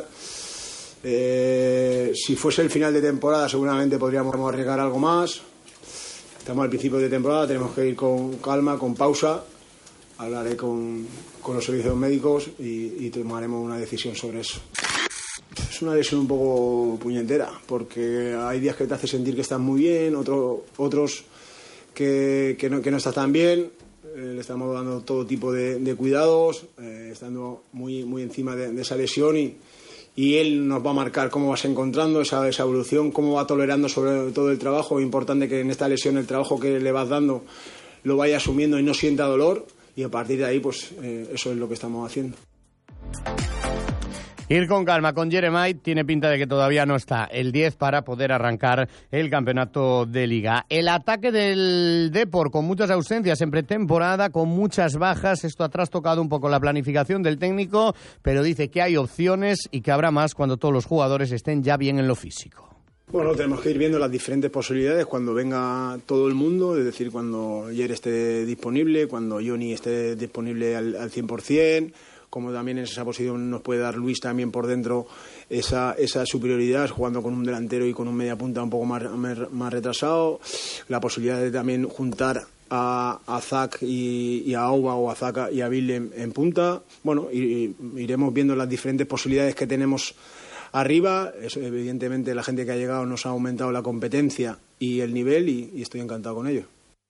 Si fuese el final de temporada seguramente podríamos arriesgar algo más. Estamos al principio de temporada, tenemos que ir con calma, con pausa. Hablaré con los servicios médicos y tomaremos una decisión sobre eso. Es una lesión un poco puñetera, porque hay días que te hace sentir que estás muy bien, otros que no estás tan bien. Le estamos dando todo tipo de cuidados, estando muy encima de esa lesión y él nos va a marcar cómo vas encontrando esa evolución, cómo va tolerando sobre todo el trabajo. Es importante que en esta lesión el trabajo que le vas dando lo vaya asumiendo y no sienta dolor, y a partir de ahí pues eso es lo que estamos haciendo. Ir con calma con Jeremai, tiene pinta de que todavía no está el 10 para poder arrancar el campeonato de Liga. El ataque del Depor con muchas ausencias en pretemporada, con muchas bajas, esto ha trastocado un poco la planificación del técnico, pero dice que hay opciones y que habrá más cuando todos los jugadores estén ya bien en lo físico. Bueno, tenemos que ir viendo las diferentes posibilidades cuando venga todo el mundo, es decir, cuando Jer esté disponible, cuando Johnny esté disponible al 100%, como también en esa posición nos puede dar Luis también por dentro esa superioridad, jugando con un delantero y con un mediapunta un poco más retrasado. La posibilidad de también juntar a Zak y a Auba, o a Zak y a Bill en punta. Bueno, iremos viendo las diferentes posibilidades que tenemos arriba. Evidentemente la gente que ha llegado nos ha aumentado la competencia y el nivel y estoy encantado con ello.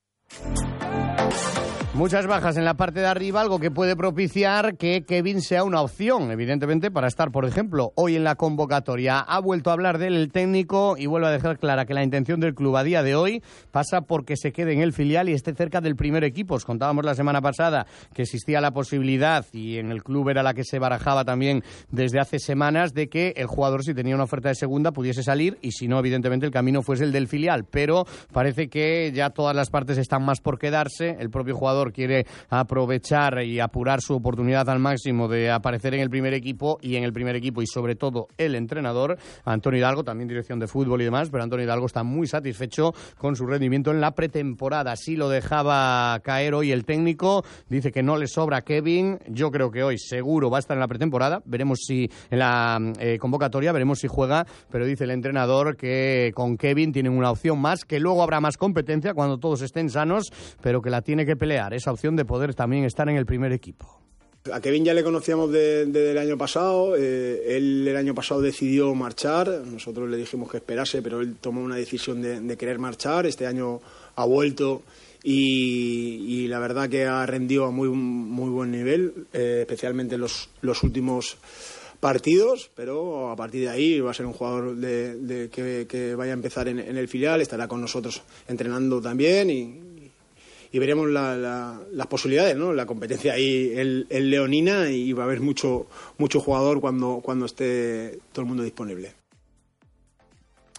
Muchas bajas en la parte de arriba, algo que puede propiciar que Kevin sea una opción, evidentemente, para estar, por ejemplo, hoy en la convocatoria. Ha vuelto a hablar de él el técnico y vuelve a dejar clara que la intención del club a día de hoy pasa porque se quede en el filial y esté cerca del primer equipo. Os contábamos la semana pasada que existía la posibilidad, y en el club era la que se barajaba también desde hace semanas, de que el jugador, si tenía una oferta de segunda, pudiese salir, y si no, evidentemente, el camino fuese el del filial. Pero parece que ya todas las partes están más por quedarse. El propio jugador quiere aprovechar y apurar su oportunidad al máximo de aparecer en el primer equipo, y en el primer equipo, y sobre todo el entrenador, Antonio Hidalgo, también dirección de fútbol y demás, pero Antonio Hidalgo está muy satisfecho con su rendimiento en la pretemporada. Así lo dejaba caer hoy el técnico, dice que no le sobra Kevin. Yo creo que hoy seguro va a estar en la pretemporada, veremos si en la convocatoria, veremos si juega, pero dice el entrenador que con Kevin tienen una opción más, que luego habrá más competencia cuando todos estén sanos, pero que la tiene que pelear esa opción de poder también estar en el primer equipo. A Kevin ya le conocíamos desde el año pasado. Él el año pasado decidió marchar, nosotros le dijimos que esperase, pero él tomó una decisión de querer marchar. Este año ha vuelto y la verdad que ha rendido a muy buen nivel, especialmente en los últimos partidos, pero a partir de ahí va a ser un jugador que vaya a empezar en el filial, estará con nosotros entrenando también y veremos las posibilidades, ¿no? La competencia ahí es leonina y va a haber mucho jugador cuando esté todo el mundo disponible.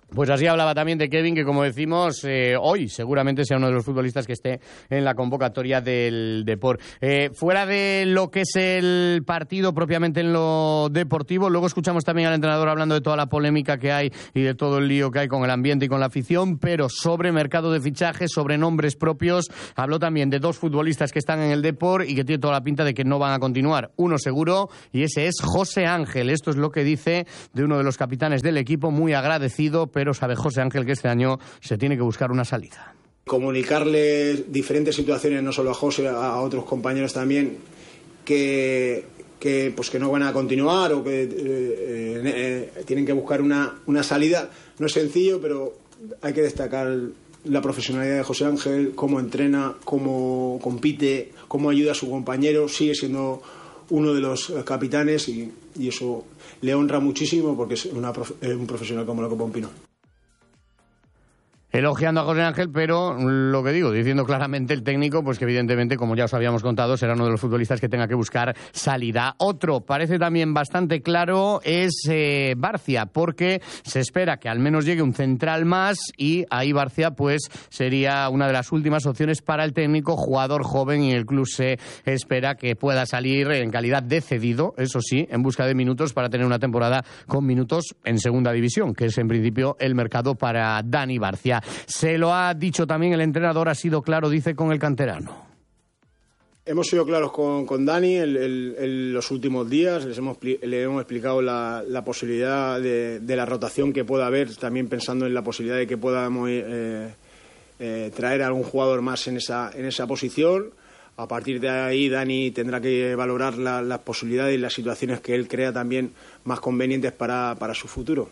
Pues así hablaba también de Kevin, que como decimos, hoy seguramente sea uno de los futbolistas que esté en la convocatoria del Depor. Fuera de lo que es el partido propiamente en lo deportivo, luego escuchamos también al entrenador hablando de toda la polémica que hay y de todo el lío que hay con el ambiente y con la afición, pero sobre mercado de fichajes, sobre nombres propios, habló también de 2 futbolistas que están en el Depor y que tiene toda la pinta de que no van a continuar. Uno seguro, y ese es José Ángel. Esto es lo que dice de uno de los capitanes del equipo, muy agradecido, pero sabe José Ángel que este año se tiene que buscar una salida. Comunicarle diferentes situaciones, no solo a José, a otros compañeros también, que no van a continuar o que tienen que buscar una salida. No es sencillo, pero hay que destacar la profesionalidad de José Ángel, cómo entrena, cómo compite, cómo ayuda a su compañero. Sigue siendo uno de los capitanes y eso le honra muchísimo porque es un profesional como lo que Pompino. Elogiando a José Ángel, pero lo que digo, diciendo claramente el técnico, pues que evidentemente, como ya os habíamos contado, será uno de los futbolistas que tenga que buscar salida. Otro, parece también bastante claro, es Barcia, porque se espera que al menos llegue un central más y ahí Barcia pues sería una de las últimas opciones para el técnico, jugador joven, y el club se espera que pueda salir en calidad de cedido, eso sí, en busca de minutos para tener una temporada con minutos en segunda división, que es en principio el mercado para Dani Barcia. Se lo ha dicho también el entrenador, ha sido claro, dice, con el canterano. Hemos sido claros con Dani en los últimos días, le hemos explicado la posibilidad de la rotación que pueda haber, también pensando en la posibilidad de que podamos traer a algún jugador más en esa posición. A partir de ahí, Dani tendrá que valorar las posibilidades y las situaciones que él crea también más convenientes para su futuro.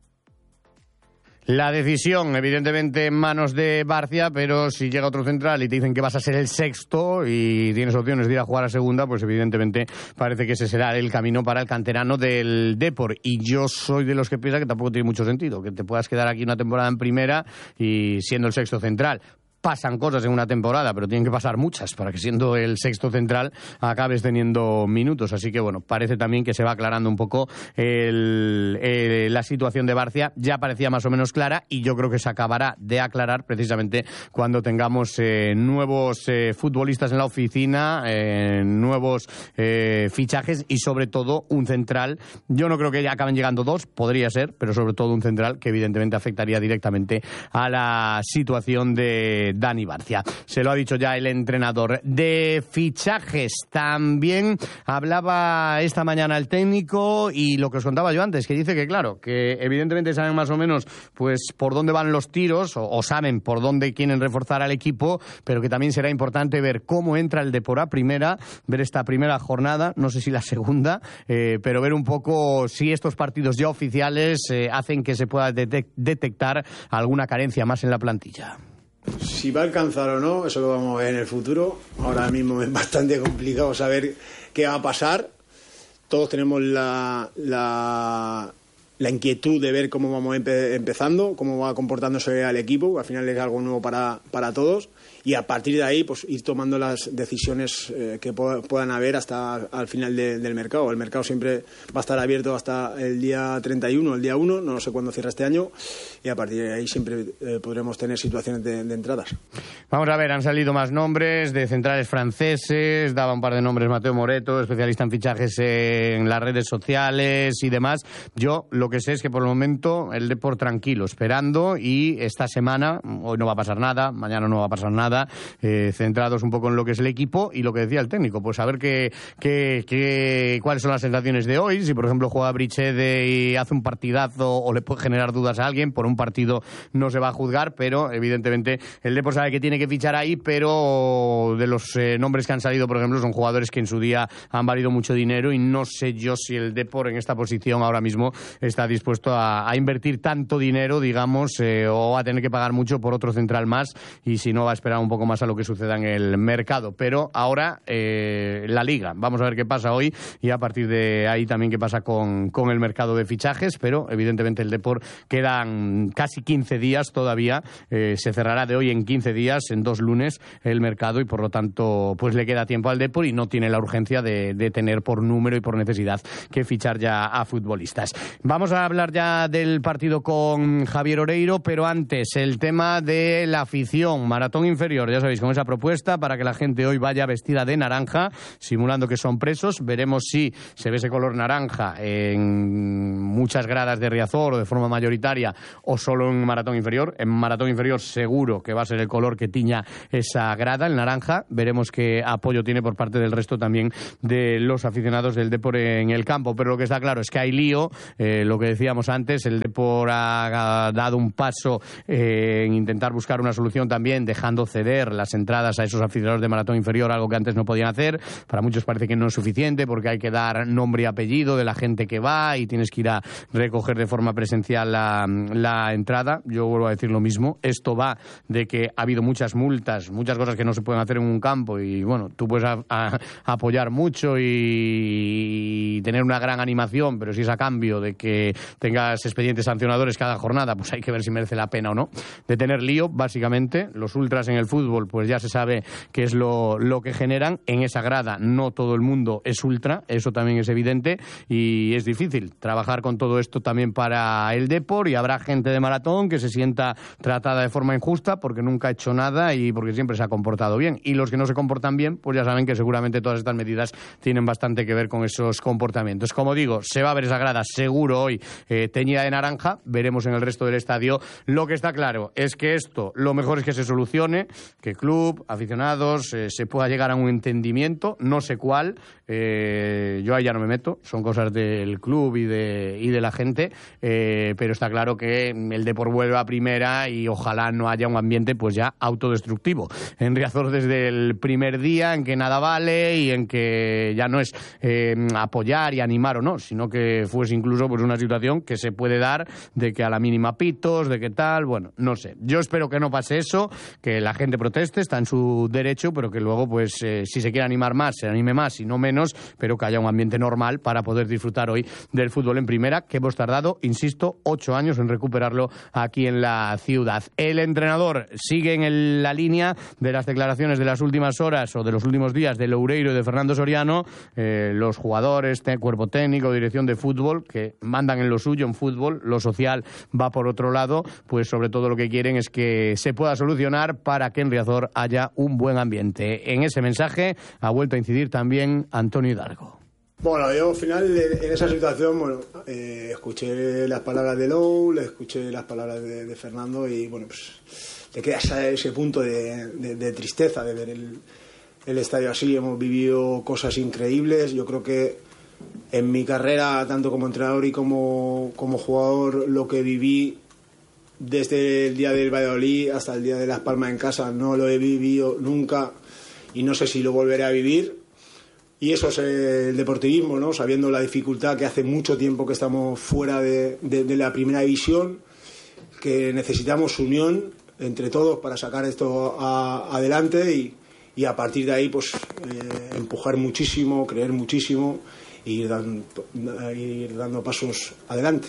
La decisión, evidentemente, en manos de Barcia, pero si llega otro central y te dicen que vas a ser el sexto y tienes opciones de ir a jugar a segunda, pues evidentemente parece que ese será el camino para el canterano del Depor. Y yo soy de los que piensa que tampoco tiene mucho sentido, que te puedas quedar aquí una temporada en primera y siendo el sexto central. Pasan cosas en una temporada, pero tienen que pasar muchas para que siendo el sexto central acabes teniendo minutos. Así que bueno, parece también que se va aclarando un poco la situación de Barcia. Ya parecía más o menos clara y yo creo que se acabará de aclarar precisamente cuando tengamos nuevos futbolistas en la oficina, nuevos fichajes y sobre todo un central. Yo no creo que ya acaben llegando 2, podría ser, pero sobre todo un central que evidentemente afectaría directamente a la situación de Dani Barcia. Se lo ha dicho ya el entrenador. De fichajes también hablaba esta mañana el técnico y lo que os contaba yo antes, que dice que claro, que evidentemente saben más o menos pues por dónde van los tiros o saben por dónde quieren reforzar al equipo, pero que también será importante ver cómo entra el Depor a primera, ver esta primera jornada, no sé si la segunda, pero ver un poco si estos partidos ya oficiales hacen que se pueda detectar alguna carencia más en la plantilla. Si va a alcanzar o no, eso lo vamos a ver en el futuro. Ahora mismo es bastante complicado saber qué va a pasar. Todos tenemos la inquietud de ver cómo vamos empezando, cómo va comportándose al equipo. Al final es algo nuevo para todos. Y a partir de ahí, pues ir tomando las decisiones que puedan haber hasta al final del mercado. El mercado siempre va a estar abierto hasta el día 31, el día 1, no sé cuándo cierra este año, y a partir de ahí siempre podremos tener situaciones de entradas. Vamos a ver, han salido más nombres de centrales franceses, daba un par de nombres Mateo Moreto, especialista en fichajes en las redes sociales y demás. Yo lo que sé es que por el momento el Depor tranquilo, esperando, y esta semana, hoy no va a pasar nada, mañana no va a pasar nada, centrados un poco en lo que es el equipo y lo que decía el técnico, pues a ver cuáles son las sensaciones de hoy. Si por ejemplo juega Brichede y hace un partidazo o le puede generar dudas a alguien, por un partido no se va a juzgar, pero evidentemente el Depor sabe que tiene que fichar ahí, pero de los nombres que han salido, por ejemplo, son jugadores que en su día han valido mucho dinero y no sé yo si el Depor en esta posición ahora mismo está dispuesto a invertir tanto dinero, digamos, o a tener que pagar mucho por otro central más, y si no va a esperar un un poco más a lo que suceda en el mercado. Pero ahora la Liga, vamos a ver qué pasa hoy y a partir de ahí también qué pasa con el mercado de fichajes, pero evidentemente el Depor quedan casi 15 días todavía, se cerrará de hoy en 15 días, en 2 lunes el mercado, y por lo tanto pues le queda tiempo al Depor y no tiene la urgencia de tener por número y por necesidad que fichar ya a futbolistas. Vamos a hablar ya del partido con Javier Oreiro, pero antes el tema de la afición, maratón inferior, ya sabéis, con esa propuesta para que la gente hoy vaya vestida de naranja, simulando que son presos. Veremos si se ve ese color naranja en muchas gradas de Riazor o de forma mayoritaria o solo en maratón inferior. En maratón inferior seguro que va a ser el color que tiña esa grada, el naranja. Veremos qué apoyo tiene por parte del resto también de los aficionados del Depor en el campo, pero lo que está claro es que hay lío, lo que decíamos antes, el Depor ha dado un paso en intentar buscar una solución también, dejando ceder las entradas a esos aficionados de maratón inferior, algo que antes no podían hacer. Para muchos parece que no es suficiente porque hay que dar nombre y apellido de la gente que va y tienes que ir a recoger de forma presencial la entrada. Yo vuelvo a decir lo mismo, esto va de que ha habido muchas multas, muchas cosas que no se pueden hacer en un campo y bueno, tú puedes apoyar mucho y tener una gran animación, pero si es a cambio de que tengas expedientes sancionadores cada jornada, pues hay que ver si merece la pena o no. De tener lío, básicamente, los ultras en el fútbol, pues ya se sabe qué es lo que generan. En esa grada no todo el mundo es ultra, eso también es evidente, y es difícil trabajar con todo esto también para el Depor, y habrá gente de maratón que se sienta tratada de forma injusta porque nunca ha hecho nada y porque siempre se ha comportado bien. Y los que no se comportan bien, pues ya saben que seguramente todas estas medidas tienen bastante que ver con esos comportamientos. Como digo, se va a ver esa grada seguro hoy teñida de naranja, veremos en el resto del estadio. Lo que está claro es que esto, lo mejor es que se solucione, que club, aficionados, se pueda llegar a un entendimiento, no sé cuál, yo ahí ya no me meto, son cosas del club y de la gente, pero está claro que el Depor vuelve a primera y ojalá no haya un ambiente pues ya autodestructivo en Riazor desde el primer día, en que nada vale y en que ya no es apoyar y animar o no, sino que fuese incluso pues una situación que se puede dar de que a la mínima pitos, de que tal, bueno, no sé. Yo espero que no pase eso, que la gente proteste, está en su derecho, pero que luego pues si se quiere animar más, se anime más y no menos, pero que haya un ambiente normal para poder disfrutar hoy del fútbol en primera, que hemos tardado, insisto, 8 años en recuperarlo aquí en la ciudad. El entrenador sigue en la línea de las declaraciones de las últimas horas o de los últimos días de Loureiro y de Fernando Soriano, los jugadores, cuerpo técnico, dirección de fútbol, que mandan en lo suyo en fútbol, lo social va por otro lado, pues sobre todo lo que quieren es que se pueda solucionar para que en Riazor haya un buen ambiente. En ese mensaje ha vuelto a incidir también Antonio Hidalgo. Bueno, yo al final en esa situación, bueno, escuché las palabras de Lou, le escuché las palabras de Fernando y bueno, pues te queda ese punto de tristeza de ver el estadio así. Hemos vivido cosas increíbles. Yo creo que en mi carrera, tanto como entrenador y como jugador, lo que viví desde el día del Valladolid hasta el día de Las Palmas en casa no lo he vivido nunca y no sé si lo volveré a vivir. Y eso es el deportivismo, ¿no? Sabiendo la dificultad que hace mucho tiempo que estamos fuera de la primera división, que necesitamos unión entre todos para sacar esto adelante y a partir de ahí pues empujar muchísimo, creer muchísimo e ir dando pasos adelante.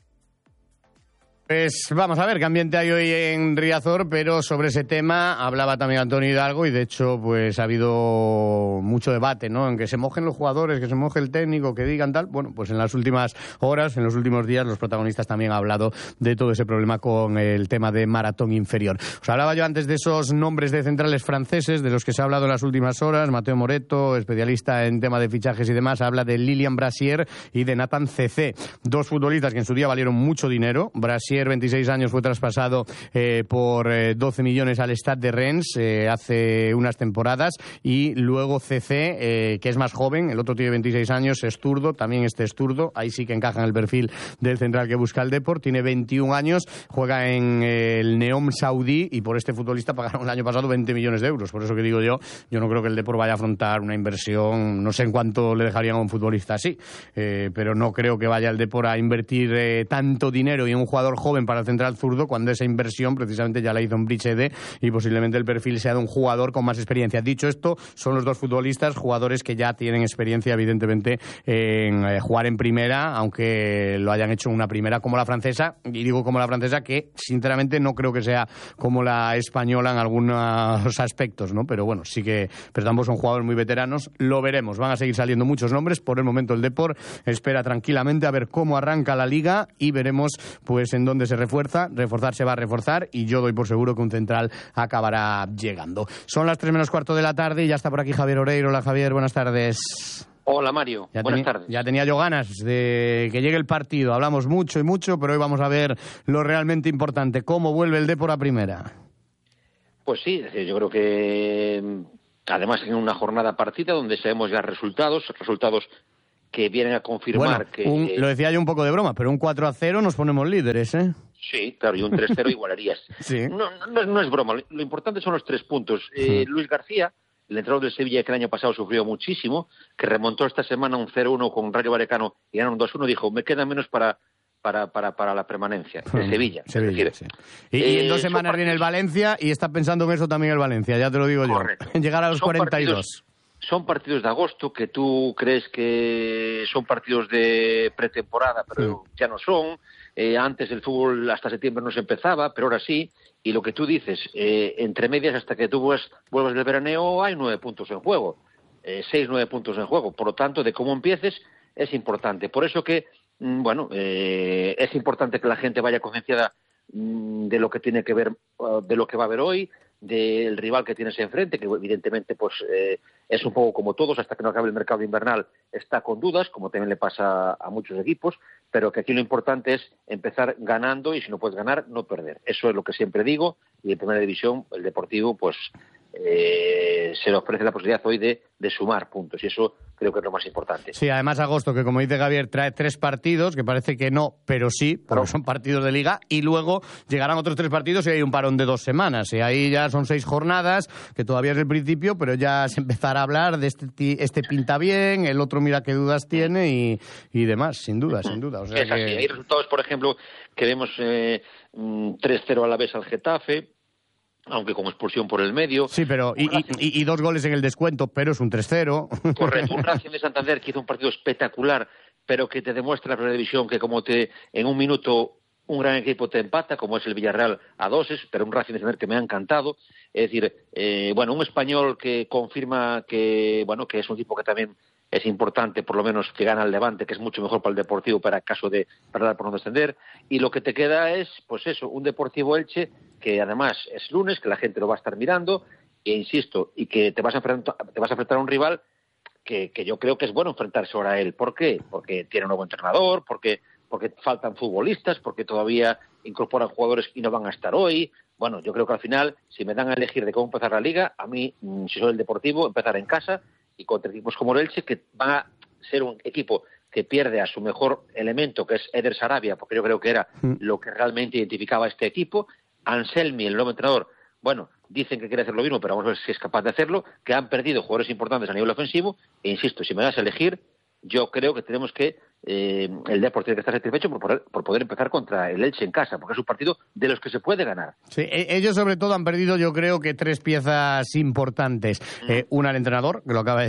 Pues vamos a ver qué ambiente hay hoy en Riazor, pero sobre ese tema hablaba también Antonio Hidalgo y de hecho pues ha habido mucho debate, ¿no? En que se mojen los jugadores, que se moje el técnico, que digan tal. Bueno, pues en las últimas horas, en los últimos días, los protagonistas también han hablado de todo ese problema con el tema de maratón inferior. Os hablaba yo antes de esos nombres de centrales franceses de los que se ha hablado en las últimas horas. Mateo Moreto, especialista en tema de fichajes y demás, habla de Lilian Brasier y de Nathan Cecé, dos futbolistas que en su día valieron mucho dinero. Brasier, 26 años, fue traspasado por 12 millones al Stade de Rennes hace unas temporadas, y luego CC, que es más joven, el otro tiene 26 años, es zurdo, también este es zurdo, ahí sí que encaja en el perfil del central que busca el Depor, tiene 21 años, juega en el Neom Saudí y por este futbolista pagaron el año pasado 20 millones de euros, por eso que digo yo no creo que el Depor vaya a afrontar una inversión, no sé en cuánto le dejarían a un futbolista así, pero no creo que vaya el Depor a invertir tanto dinero y en un jugador joven joven para el central zurdo, cuando esa inversión precisamente ya la hizo en Brichede y posiblemente el perfil sea de un jugador con más experiencia. Dicho esto, son los dos futbolistas, jugadores que ya tienen experiencia evidentemente en jugar en primera, aunque lo hayan hecho en una primera como la francesa, y digo como la francesa que sinceramente no creo que sea como la española en algunos aspectos, ¿no? Pero bueno, sí que, pero ambos son jugadores muy veteranos, lo veremos, van a seguir saliendo muchos nombres. Por el momento el Depor espera tranquilamente a ver cómo arranca la Liga y veremos pues en dónde se refuerza. Reforzar se va a reforzar y yo doy por seguro que un central acabará llegando. Son las 3:15 de la tarde y ya está por aquí Javier Oreiro. Hola Javier, buenas tardes. Hola Mario, buenas tardes. Ya tenía yo ganas de que llegue el partido. Hablamos mucho y mucho, pero hoy vamos a ver lo realmente importante. ¿Cómo vuelve el Depor a primera? Pues sí, yo creo que además en una jornada partida donde sabemos ya resultados que vienen a confirmar que... Lo decía yo un poco de broma, pero un 4-0 nos ponemos líderes, ¿eh? Sí, claro, y un 3-0 igualarías. Sí. No es broma, lo importante son los 3 puntos. Luis García, el entrenador del Sevilla que el año pasado sufrió muchísimo, que remontó esta semana un 0-1 con Rayo Vallecano y ganaron 2-1, dijo, me queda menos para la permanencia de Sevilla. Es decir, sí. Y en 2 semanas viene el Valencia y está pensando en eso también el Valencia, ya te lo digo correcto. Yo. En llegar a los 42. Son partidos de agosto que tú crees que son partidos de pretemporada, pero ya no son. Antes el fútbol hasta septiembre no se empezaba, pero ahora sí. Y lo que tú dices, entre medias hasta que tú vuelvas del veraneo hay 9 puntos en juego. 6-9 puntos en juego. Por lo tanto, de cómo empieces es importante. Por eso que, es importante que la gente vaya concienciada de lo que tiene que ver, de lo que va a haber hoy, del rival que tienes enfrente, que evidentemente pues es un poco como todos, hasta que no acabe el mercado invernal está con dudas, como también le pasa a muchos equipos, pero que aquí lo importante es empezar ganando y si no puedes ganar, no perder. Eso es lo que siempre digo, y en Primera División el Deportivo pues se le ofrece la posibilidad hoy de sumar puntos y eso creo que es lo más importante. Sí, además agosto, que como dice Javier, trae 3 partidos, que parece que no, pero sí, porque son partidos de Liga, y luego llegarán otros 3 partidos y hay un parón de 2 semanas, y ahí ya son 6 jornadas, que todavía es el principio, pero ya se empezará a hablar de este pinta bien, el otro mira qué dudas tiene y demás, sin duda. O sea es así, hay resultados, por ejemplo, que vemos 3-0 a la vez al Getafe, aunque con expulsión por el medio. Sí, pero y 2 goles en el descuento, pero es un 3-0. Correcto, un Racing de Santander que hizo un partido espectacular, pero que te demuestra la Primera División que como en un minuto un gran equipo te empata, como es el Villarreal a 2, pero un Racing de Santander que me ha encantado. Es decir, un Español que confirma que es un equipo que también es importante, por lo menos que gana el Levante, que es mucho mejor para el Deportivo para caso de perder por no descender. Y lo que te queda es, pues eso, un Deportivo Elche, que además es lunes, que la gente lo va a estar mirando, e insisto, y que te vas a enfrentar a un rival que yo creo que es bueno enfrentarse ahora a él. ¿Por qué? Porque tiene un nuevo entrenador, porque faltan futbolistas, porque todavía incorporan jugadores y no van a estar hoy. Bueno, yo creo que al final, si me dan a elegir de cómo empezar la Liga, a mí, si soy el Deportivo, empezar en casa y contra equipos como el Elche, que van a ser un equipo que pierde a su mejor elemento, que es Eder Sarabia, porque yo creo que era lo que realmente identificaba a este equipo. Anselmi, el nuevo entrenador, dicen que quiere hacer lo mismo, pero vamos a ver si es capaz de hacerlo, que han perdido jugadores importantes a nivel ofensivo, e insisto, si me das a elegir, yo creo que tenemos que el Depor tiene que estar satisfecho por poder empezar contra el Elche en casa, porque es un partido de los que se puede ganar. Sí, ellos sobre todo han perdido, yo creo que 3 piezas importantes. Una, el entrenador, que lo acaba de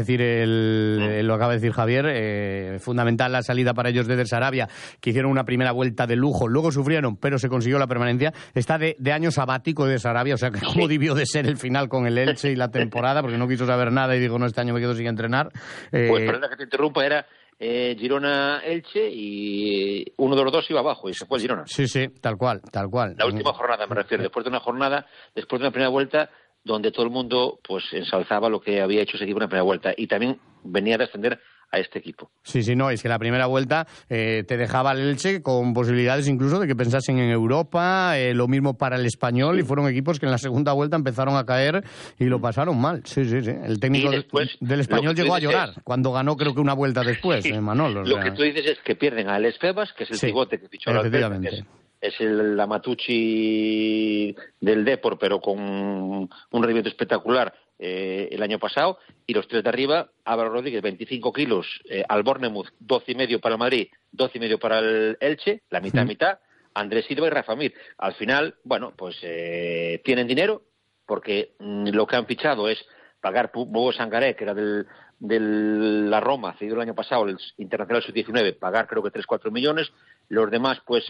decir Javier, fundamental la salida para ellos de Eder Sarabia, que hicieron una primera vuelta de lujo, luego sufrieron, pero se consiguió la permanencia. Está de año sabático de Sarabia, o sea que cómo debió de ser el final con el Elche y la temporada, porque no quiso saber nada y digo, no, este año me quedo sin entrenar. Pues perdona que te interrumpa, era Girona-Elche y uno de los dos iba abajo y se fue el Girona. Sí, tal cual. La última jornada me refiero, después de una primera vuelta donde todo el mundo pues ensalzaba lo que había hecho ese equipo en la primera vuelta y también venía a descender a este equipo. Sí, no, es que la primera vuelta te dejaba el Elche con posibilidades incluso de que pensasen en Europa, lo mismo para el Español, y fueron equipos que en la segunda vuelta empezaron a caer y lo pasaron mal. Sí. El técnico del Español llegó a llorar cuando ganó, creo que una vuelta después, Manolo. Lo que tú dices es que pierden a Alex Febas, que es el pivote que fichó a la es el Amatucci del Depor, pero con un rendimiento espectacular el año pasado, y los 3 de arriba, Álvaro Rodríguez, 25 kilos, al Bournemouth, 12,5 para el Madrid, 12,5 para el Elche, la mitad, Andrés Silva y Rafa Mir. Al final, bueno, pues tienen dinero, porque lo que han fichado es pagar Bobo Sangaré, que era de la Roma, cedido el año pasado, el Internacional Sub-19, pagar creo que 3-4 millones. Los demás, pues,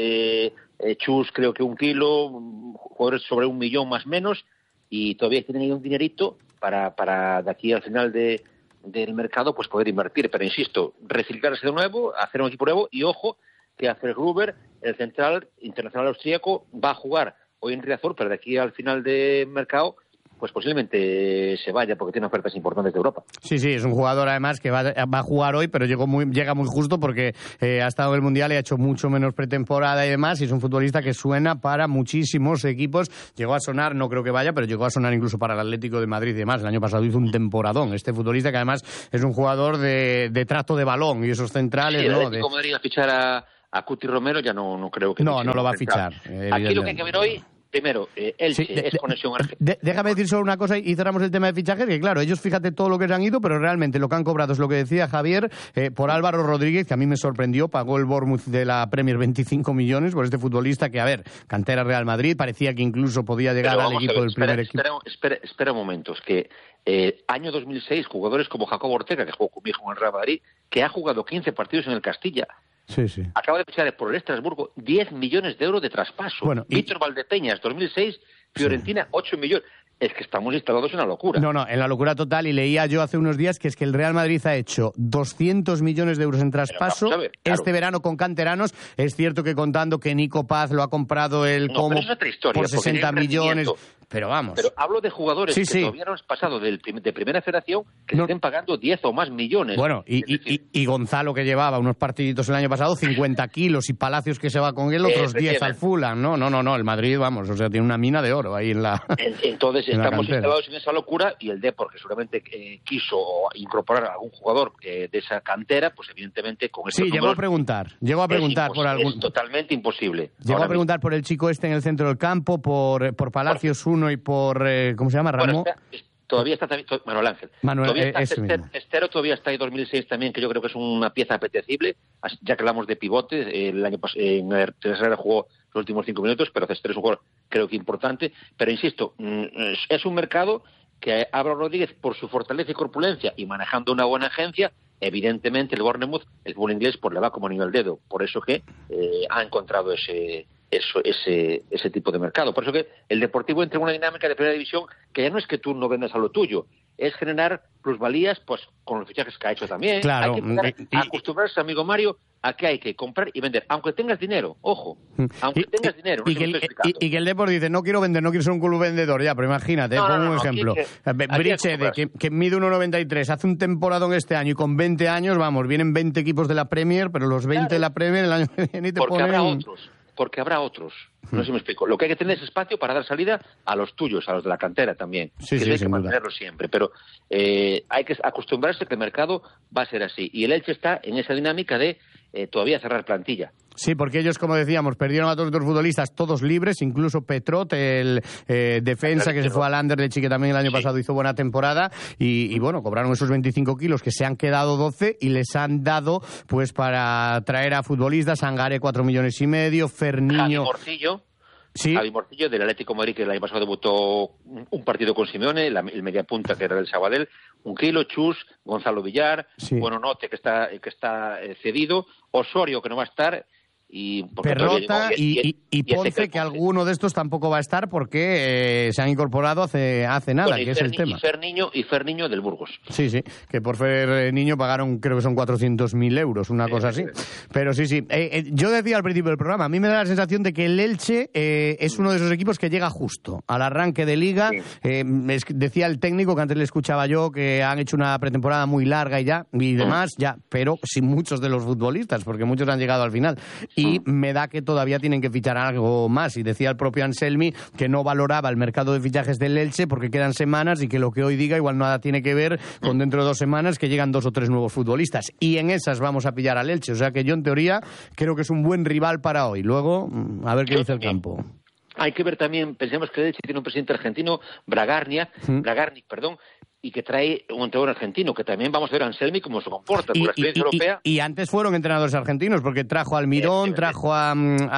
Chus creo que 1 kilo, jugadores sobre 1 millón más menos, y todavía tienen ahí un dinerito para de aquí al final del mercado, pues poder invertir. Pero insisto, reciclarse de nuevo, hacer un equipo nuevo, y ojo, que Alfred Gruber, el central internacional austríaco, va a jugar hoy en Riazor, pero de aquí al final del mercado pues posiblemente se vaya, porque tiene ofertas importantes de Europa. Sí, es un jugador además que va a jugar hoy, pero llega muy justo porque ha estado en el Mundial y ha hecho mucho menos pretemporada y demás, y es un futbolista que suena para muchísimos equipos. Llegó a sonar, no creo que vaya, pero llegó a sonar incluso para el Atlético de Madrid y demás. El año pasado hizo un temporadón. Este futbolista que además es un jugador de trato de balón, y esos centrales... Sí, el Atlético de Madrid a fichar a Cuti Romero ya no creo que... No lo va a fichar. Aquí lo que hay que ver hoy... Primero, Elche es conexión argentina. Déjame decir solo una cosa y cerramos el tema de fichajes, que claro, ellos fíjate todo lo que se han ido, pero realmente lo que han cobrado es lo que decía Javier, por Álvaro Rodríguez, que a mí me sorprendió, pagó el Bournemouth de la Premier 25 millones por este futbolista que, a ver, cantera Real Madrid, parecía que incluso podía llegar al equipo del primer equipo. Espera un momento, es que año 2006, jugadores como Jacobo Ortega, que jugó conmigo en el Real Madrid, que ha jugado 15 partidos en el Castilla, sí. acaba de fichar por el Estrasburgo 10 millones de euros de traspaso. Bueno, Víctor Valdepeñas, 2006, Fiorentina, 8 millones. Es que estamos instalados en una locura. No, en la locura total. Y leía yo hace unos días que es que el Real Madrid ha hecho 200 millones de euros en traspaso ver, claro. Este verano con canteranos. Es cierto que contando que Nico Paz lo ha comprado pero es otra historia, por 60 millones. Pero vamos. Pero hablo de jugadores que todavía no han pasado de Primera Federación, que estén pagando 10 o más millones. Bueno, y Gonzalo, que llevaba unos partiditos el año pasado, 50 kilos, y Palacios, que se va con él, otros 10 al Fulham. No, el Madrid, vamos, o sea, tiene una mina de oro ahí en la... Entonces estamos instalados en esa locura, y el Depor, que seguramente quiso incorporar a algún jugador de esa cantera, pues evidentemente con estos llegó a preguntar por algún... Es totalmente imposible. Llegó a preguntar por el chico este en el centro del campo, por Palacios 1 y por, ¿cómo se llama? Ramón. Todavía está Manuel Ángel. Estero todavía está ahí 2006 también, que yo creo que es una pieza apetecible, ya que hablamos de pivotes. El año pasado en el tercera jugó los últimos 5 minutos, pero Cestero es un jugador creo que importante. Pero insisto, es un mercado que Álvaro Rodríguez, por su fortaleza y corpulencia y manejando una buena agencia, evidentemente el Bournemouth, el fútbol inglés, pues le va como anillo al dedo. Por eso que ha encontrado ese tipo de mercado. Por eso que el Deportivo entra en una dinámica de primera división que ya no es que tú no vendas a lo tuyo, es generar plusvalías pues con los fichajes que ha hecho también. Claro. Hay que acostumbrarse, amigo Mario, a que hay que comprar y vender, aunque tengas dinero, ojo, aunque tengas dinero. Y que el Depor dice, no quiero vender, no quiero ser un club vendedor, ya, pero imagínate, pongo un ejemplo. Brichede, que mide 1,93, hace un temporadón este año y con 20 años, vamos, vienen 20 equipos de la Premier, pero los 20 de la Premier el año que viene te ponen... Porque habrá otros. No sé si me explico. Lo que hay que tener es espacio para dar salida a los tuyos, a los de la cantera también. Hay que mantenerlo siempre. Pero hay que acostumbrarse que el mercado va a ser así. Y el Elche está en esa dinámica de todavía cerrar plantilla. Sí, porque ellos, como decíamos, perdieron a todos los futbolistas, todos libres, incluso Petrot, el defensa que se fue al Anderlecht, que también el año pasado hizo buena temporada, y bueno, cobraron esos 25 kilos, que se han quedado 12, y les han dado, pues, para traer a futbolistas, Sangaré 4,5 millones, Ferniño... Javi Morcillo. Sí. Javi Morcillo, del Atlético de Madrid, que el año pasado debutó un partido con Simeone, el media punta, que era del Sabadell, 1 kilo, Chus, Gonzalo Villar, Buononote, que está cedido, Osorio, que no va a estar... Perrota y Ponce, que alguno de estos tampoco va a estar porque se han incorporado hace nada, que es el tema. Y Ferniño del Burgos. Sí, que por Ferniño pagaron, creo que son 400.000 euros, una cosa así. Pero sí. Yo decía al principio del programa, a mí me da la sensación de que el Elche es uno de esos equipos que llega justo al arranque de Liga. Decía el técnico, que antes le escuchaba yo, que han hecho una pretemporada muy larga y demás, pero sin muchos de los futbolistas, porque muchos han llegado al final. Y me da que todavía tienen que fichar algo más. Y decía el propio Anselmi que no valoraba el mercado de fichajes del Elche porque quedan semanas y que lo que hoy diga igual nada tiene que ver con dentro de 2 semanas que llegan 2 o 3 nuevos futbolistas. Y en esas vamos a pillar al Elche. O sea que yo, en teoría, creo que es un buen rival para hoy. Luego, a ver qué dice el campo. Hay que ver también, pensemos que el Elche tiene un presidente argentino, Bragarnik, y que trae un entrenador argentino, que también vamos a ver a Anselmi cómo se comporta, con la experiencia europea. Y antes fueron entrenadores argentinos, porque trajo a Almirón, trajo a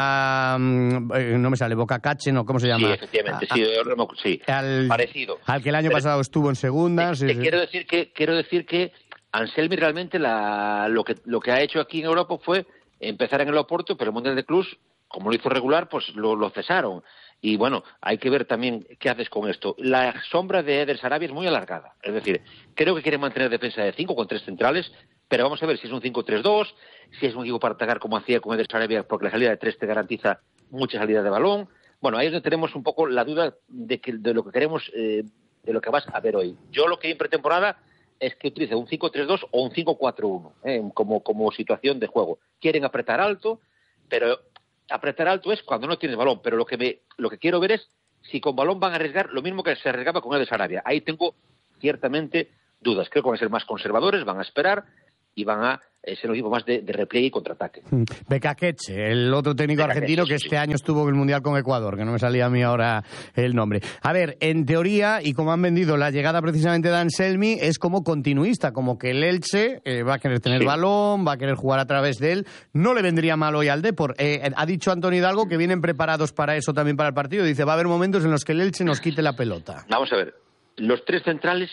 no me sale, Bocacache, ¿no? ¿Cómo se llama? Sí, efectivamente, sí, parecido. Al que el año pasado estuvo en segunda. Quiero decir que Anselmi realmente lo que ha hecho aquí en Europa fue empezar en el Oporto, pero el Mundial de Clubs, como lo hizo regular, pues lo cesaron. Y bueno, hay que ver también qué haces con esto. La sombra de Eder Sarabia es muy alargada. Es decir, creo que quiere mantener defensa de 5 con 3 centrales, pero vamos a ver si es un 5-3-2, si es un equipo para atacar como hacía con Eder Sarabia, porque la salida de 3 te garantiza mucha salida de balón. Bueno, ahí es donde tenemos un poco la duda de lo que queremos, de lo que vas a ver hoy. Yo lo que vi en pretemporada es que utilice un 5-3-2 o un 5-4-1 como situación de juego. Quieren apretar alto, pero apretar alto es cuando no tienes balón, pero lo que quiero ver es si con balón van a arriesgar lo mismo que se arriesgaba con Eder Sarabia. Ahí tengo ciertamente dudas. Creo que van a ser más conservadores, van a esperar y van a ser un equipo más de replay y contraataque. Becaqueche, el otro técnico argentino que este año estuvo en el Mundial con Ecuador, que no me salía a mí ahora el nombre. A ver, en teoría, y como han vendido la llegada precisamente de Anselmi, es como continuista, como que el Elche va a querer tener balón, va a querer jugar a través de él. No le vendría mal hoy al Depor. Ha dicho Antonio Hidalgo que vienen preparados para eso también para el partido. Dice, va a haber momentos en los que el Elche nos quite la pelota. Vamos a ver, los 3 centrales,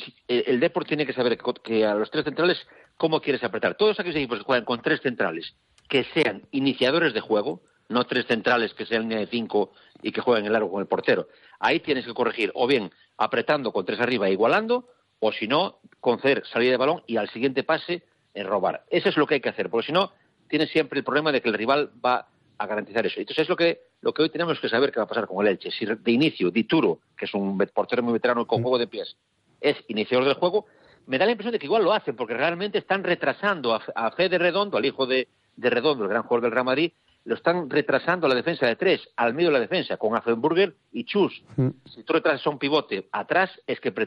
el Depor tiene que saber que a los 3 centrales, ¿cómo quieres apretar? Todos aquellos equipos que juegan con 3 centrales que sean iniciadores de juego, no 3 centrales que sean línea de 5 y que jueguen en largo con el portero. Ahí tienes que corregir, o bien apretando con 3 arriba e igualando, o si no, conceder salida de balón y al siguiente pase robar. Eso es lo que hay que hacer, porque si no, tienes siempre el problema de que el rival va a garantizar eso. Entonces es lo que hoy tenemos que saber qué va a pasar con el Elche. Si de inicio Dituro, que es un portero muy veterano con juego de pies, es iniciador del juego, me da la impresión de que igual lo hacen, porque realmente están retrasando a Fede Redondo, al hijo de Redondo, el gran jugador del Real Madrid, lo están retrasando a la defensa de 3, al medio de la defensa, con Affenburger y Chus. Si tú retrasas a un pivote atrás, es que